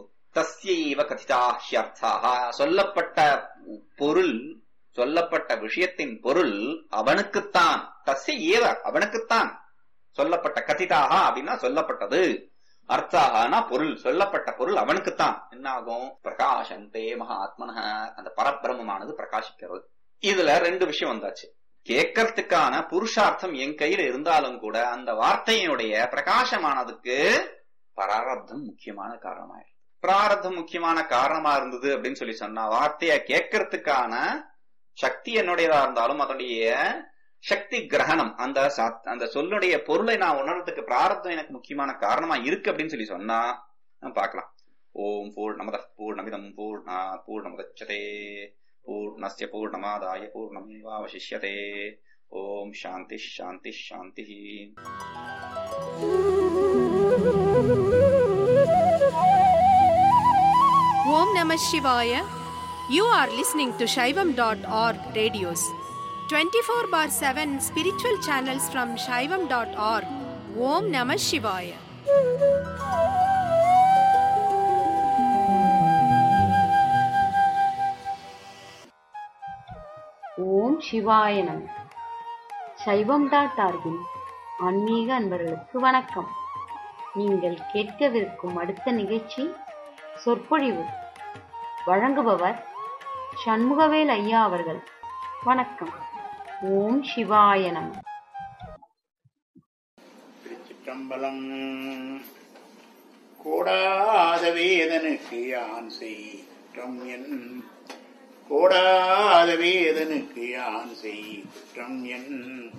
தஸ்யைவ கதிதாஹ்யர்த்தாக, சொல்லப்பட்ட பொருள், சொல்லப்பட்ட விஷயத்தின் பொருள் அவனுக்குத்தான். தஸ்ய ஏவ அவனுக்குத்தான் சொல்லப்பட்ட, கதிதாக அப்படின்னா சொல்லப்பட்டது, அர்த்தாகனா பொருள், சொல்லப்பட்ட பொருள் அவனுக்குத்தான். என்ன ஆகும், பிரகாசந்தே மகாத்மனஹ, அந்த பரபிரமமானது பிரகாசிக்கிறது. இதுல ரெண்டு விஷயம் வந்தாச்சு. கேட்கறதுக்கான புருஷார்த்தம் என் கையில இருந்தாலும் கூட அந்த வார்த்தையினுடைய பிரகாசமானதுக்கு பராரப்தம் முக்கியமான காரணமாயிருக்கு. பிராரப்தம் முக்கியமான காரணமா இருந்தது அப்படின்னு சொல்லி சொன்னா, வார்த்தைய கேட்கறதுக்கான சக்தி என்னுடையதா இருந்தாலும் அதனுடைய சக்தி கிரகணம், அந்த அந்த சொல்லுடைய பொருளை நான் உணர்றதுக்கு பிராரப்தம் எனக்கு முக்கியமான காரணமா இருக்கு அப்படின்னு சொல்லி சொன்னா பாக்கலாம். ஓம் பூர்ணமதః பூர்ணமிதம் பூர்ணாத் பூர்ணமுதச்யதே பூர்ணஸ்ய பூர்ணமாதாய பூர்ணமேவாவசிஷ்யதே. ஓம் சாந்தி சாந்தி சாந்தி. ஓம் நம Namah Shivaya. You are listening to Shaivam dot org radios. twenty-four bar seven spiritual channels from Shaivam dot org. Om Namah Shivaya. ஓம் சிவாய நம. சைவம் டாட் ஆர்கின் ஆன்மீக அன்பர்களுக்கு வணக்கம். நீங்கள் கேட்கவிருக்கும் அடுத்த நிகழ்ச்சி சொற்பொழிவு. வழங்குபவர் சண்முகவேல் ஐயா அவர்கள். வணக்கம். ஓம் சிவாய நம. திருச்சிற்றம்பலம். கோடாத வேதனுக்கு யான் செய்யம் என் கோடாத வேதனுக்கு யான் செய்யம் என்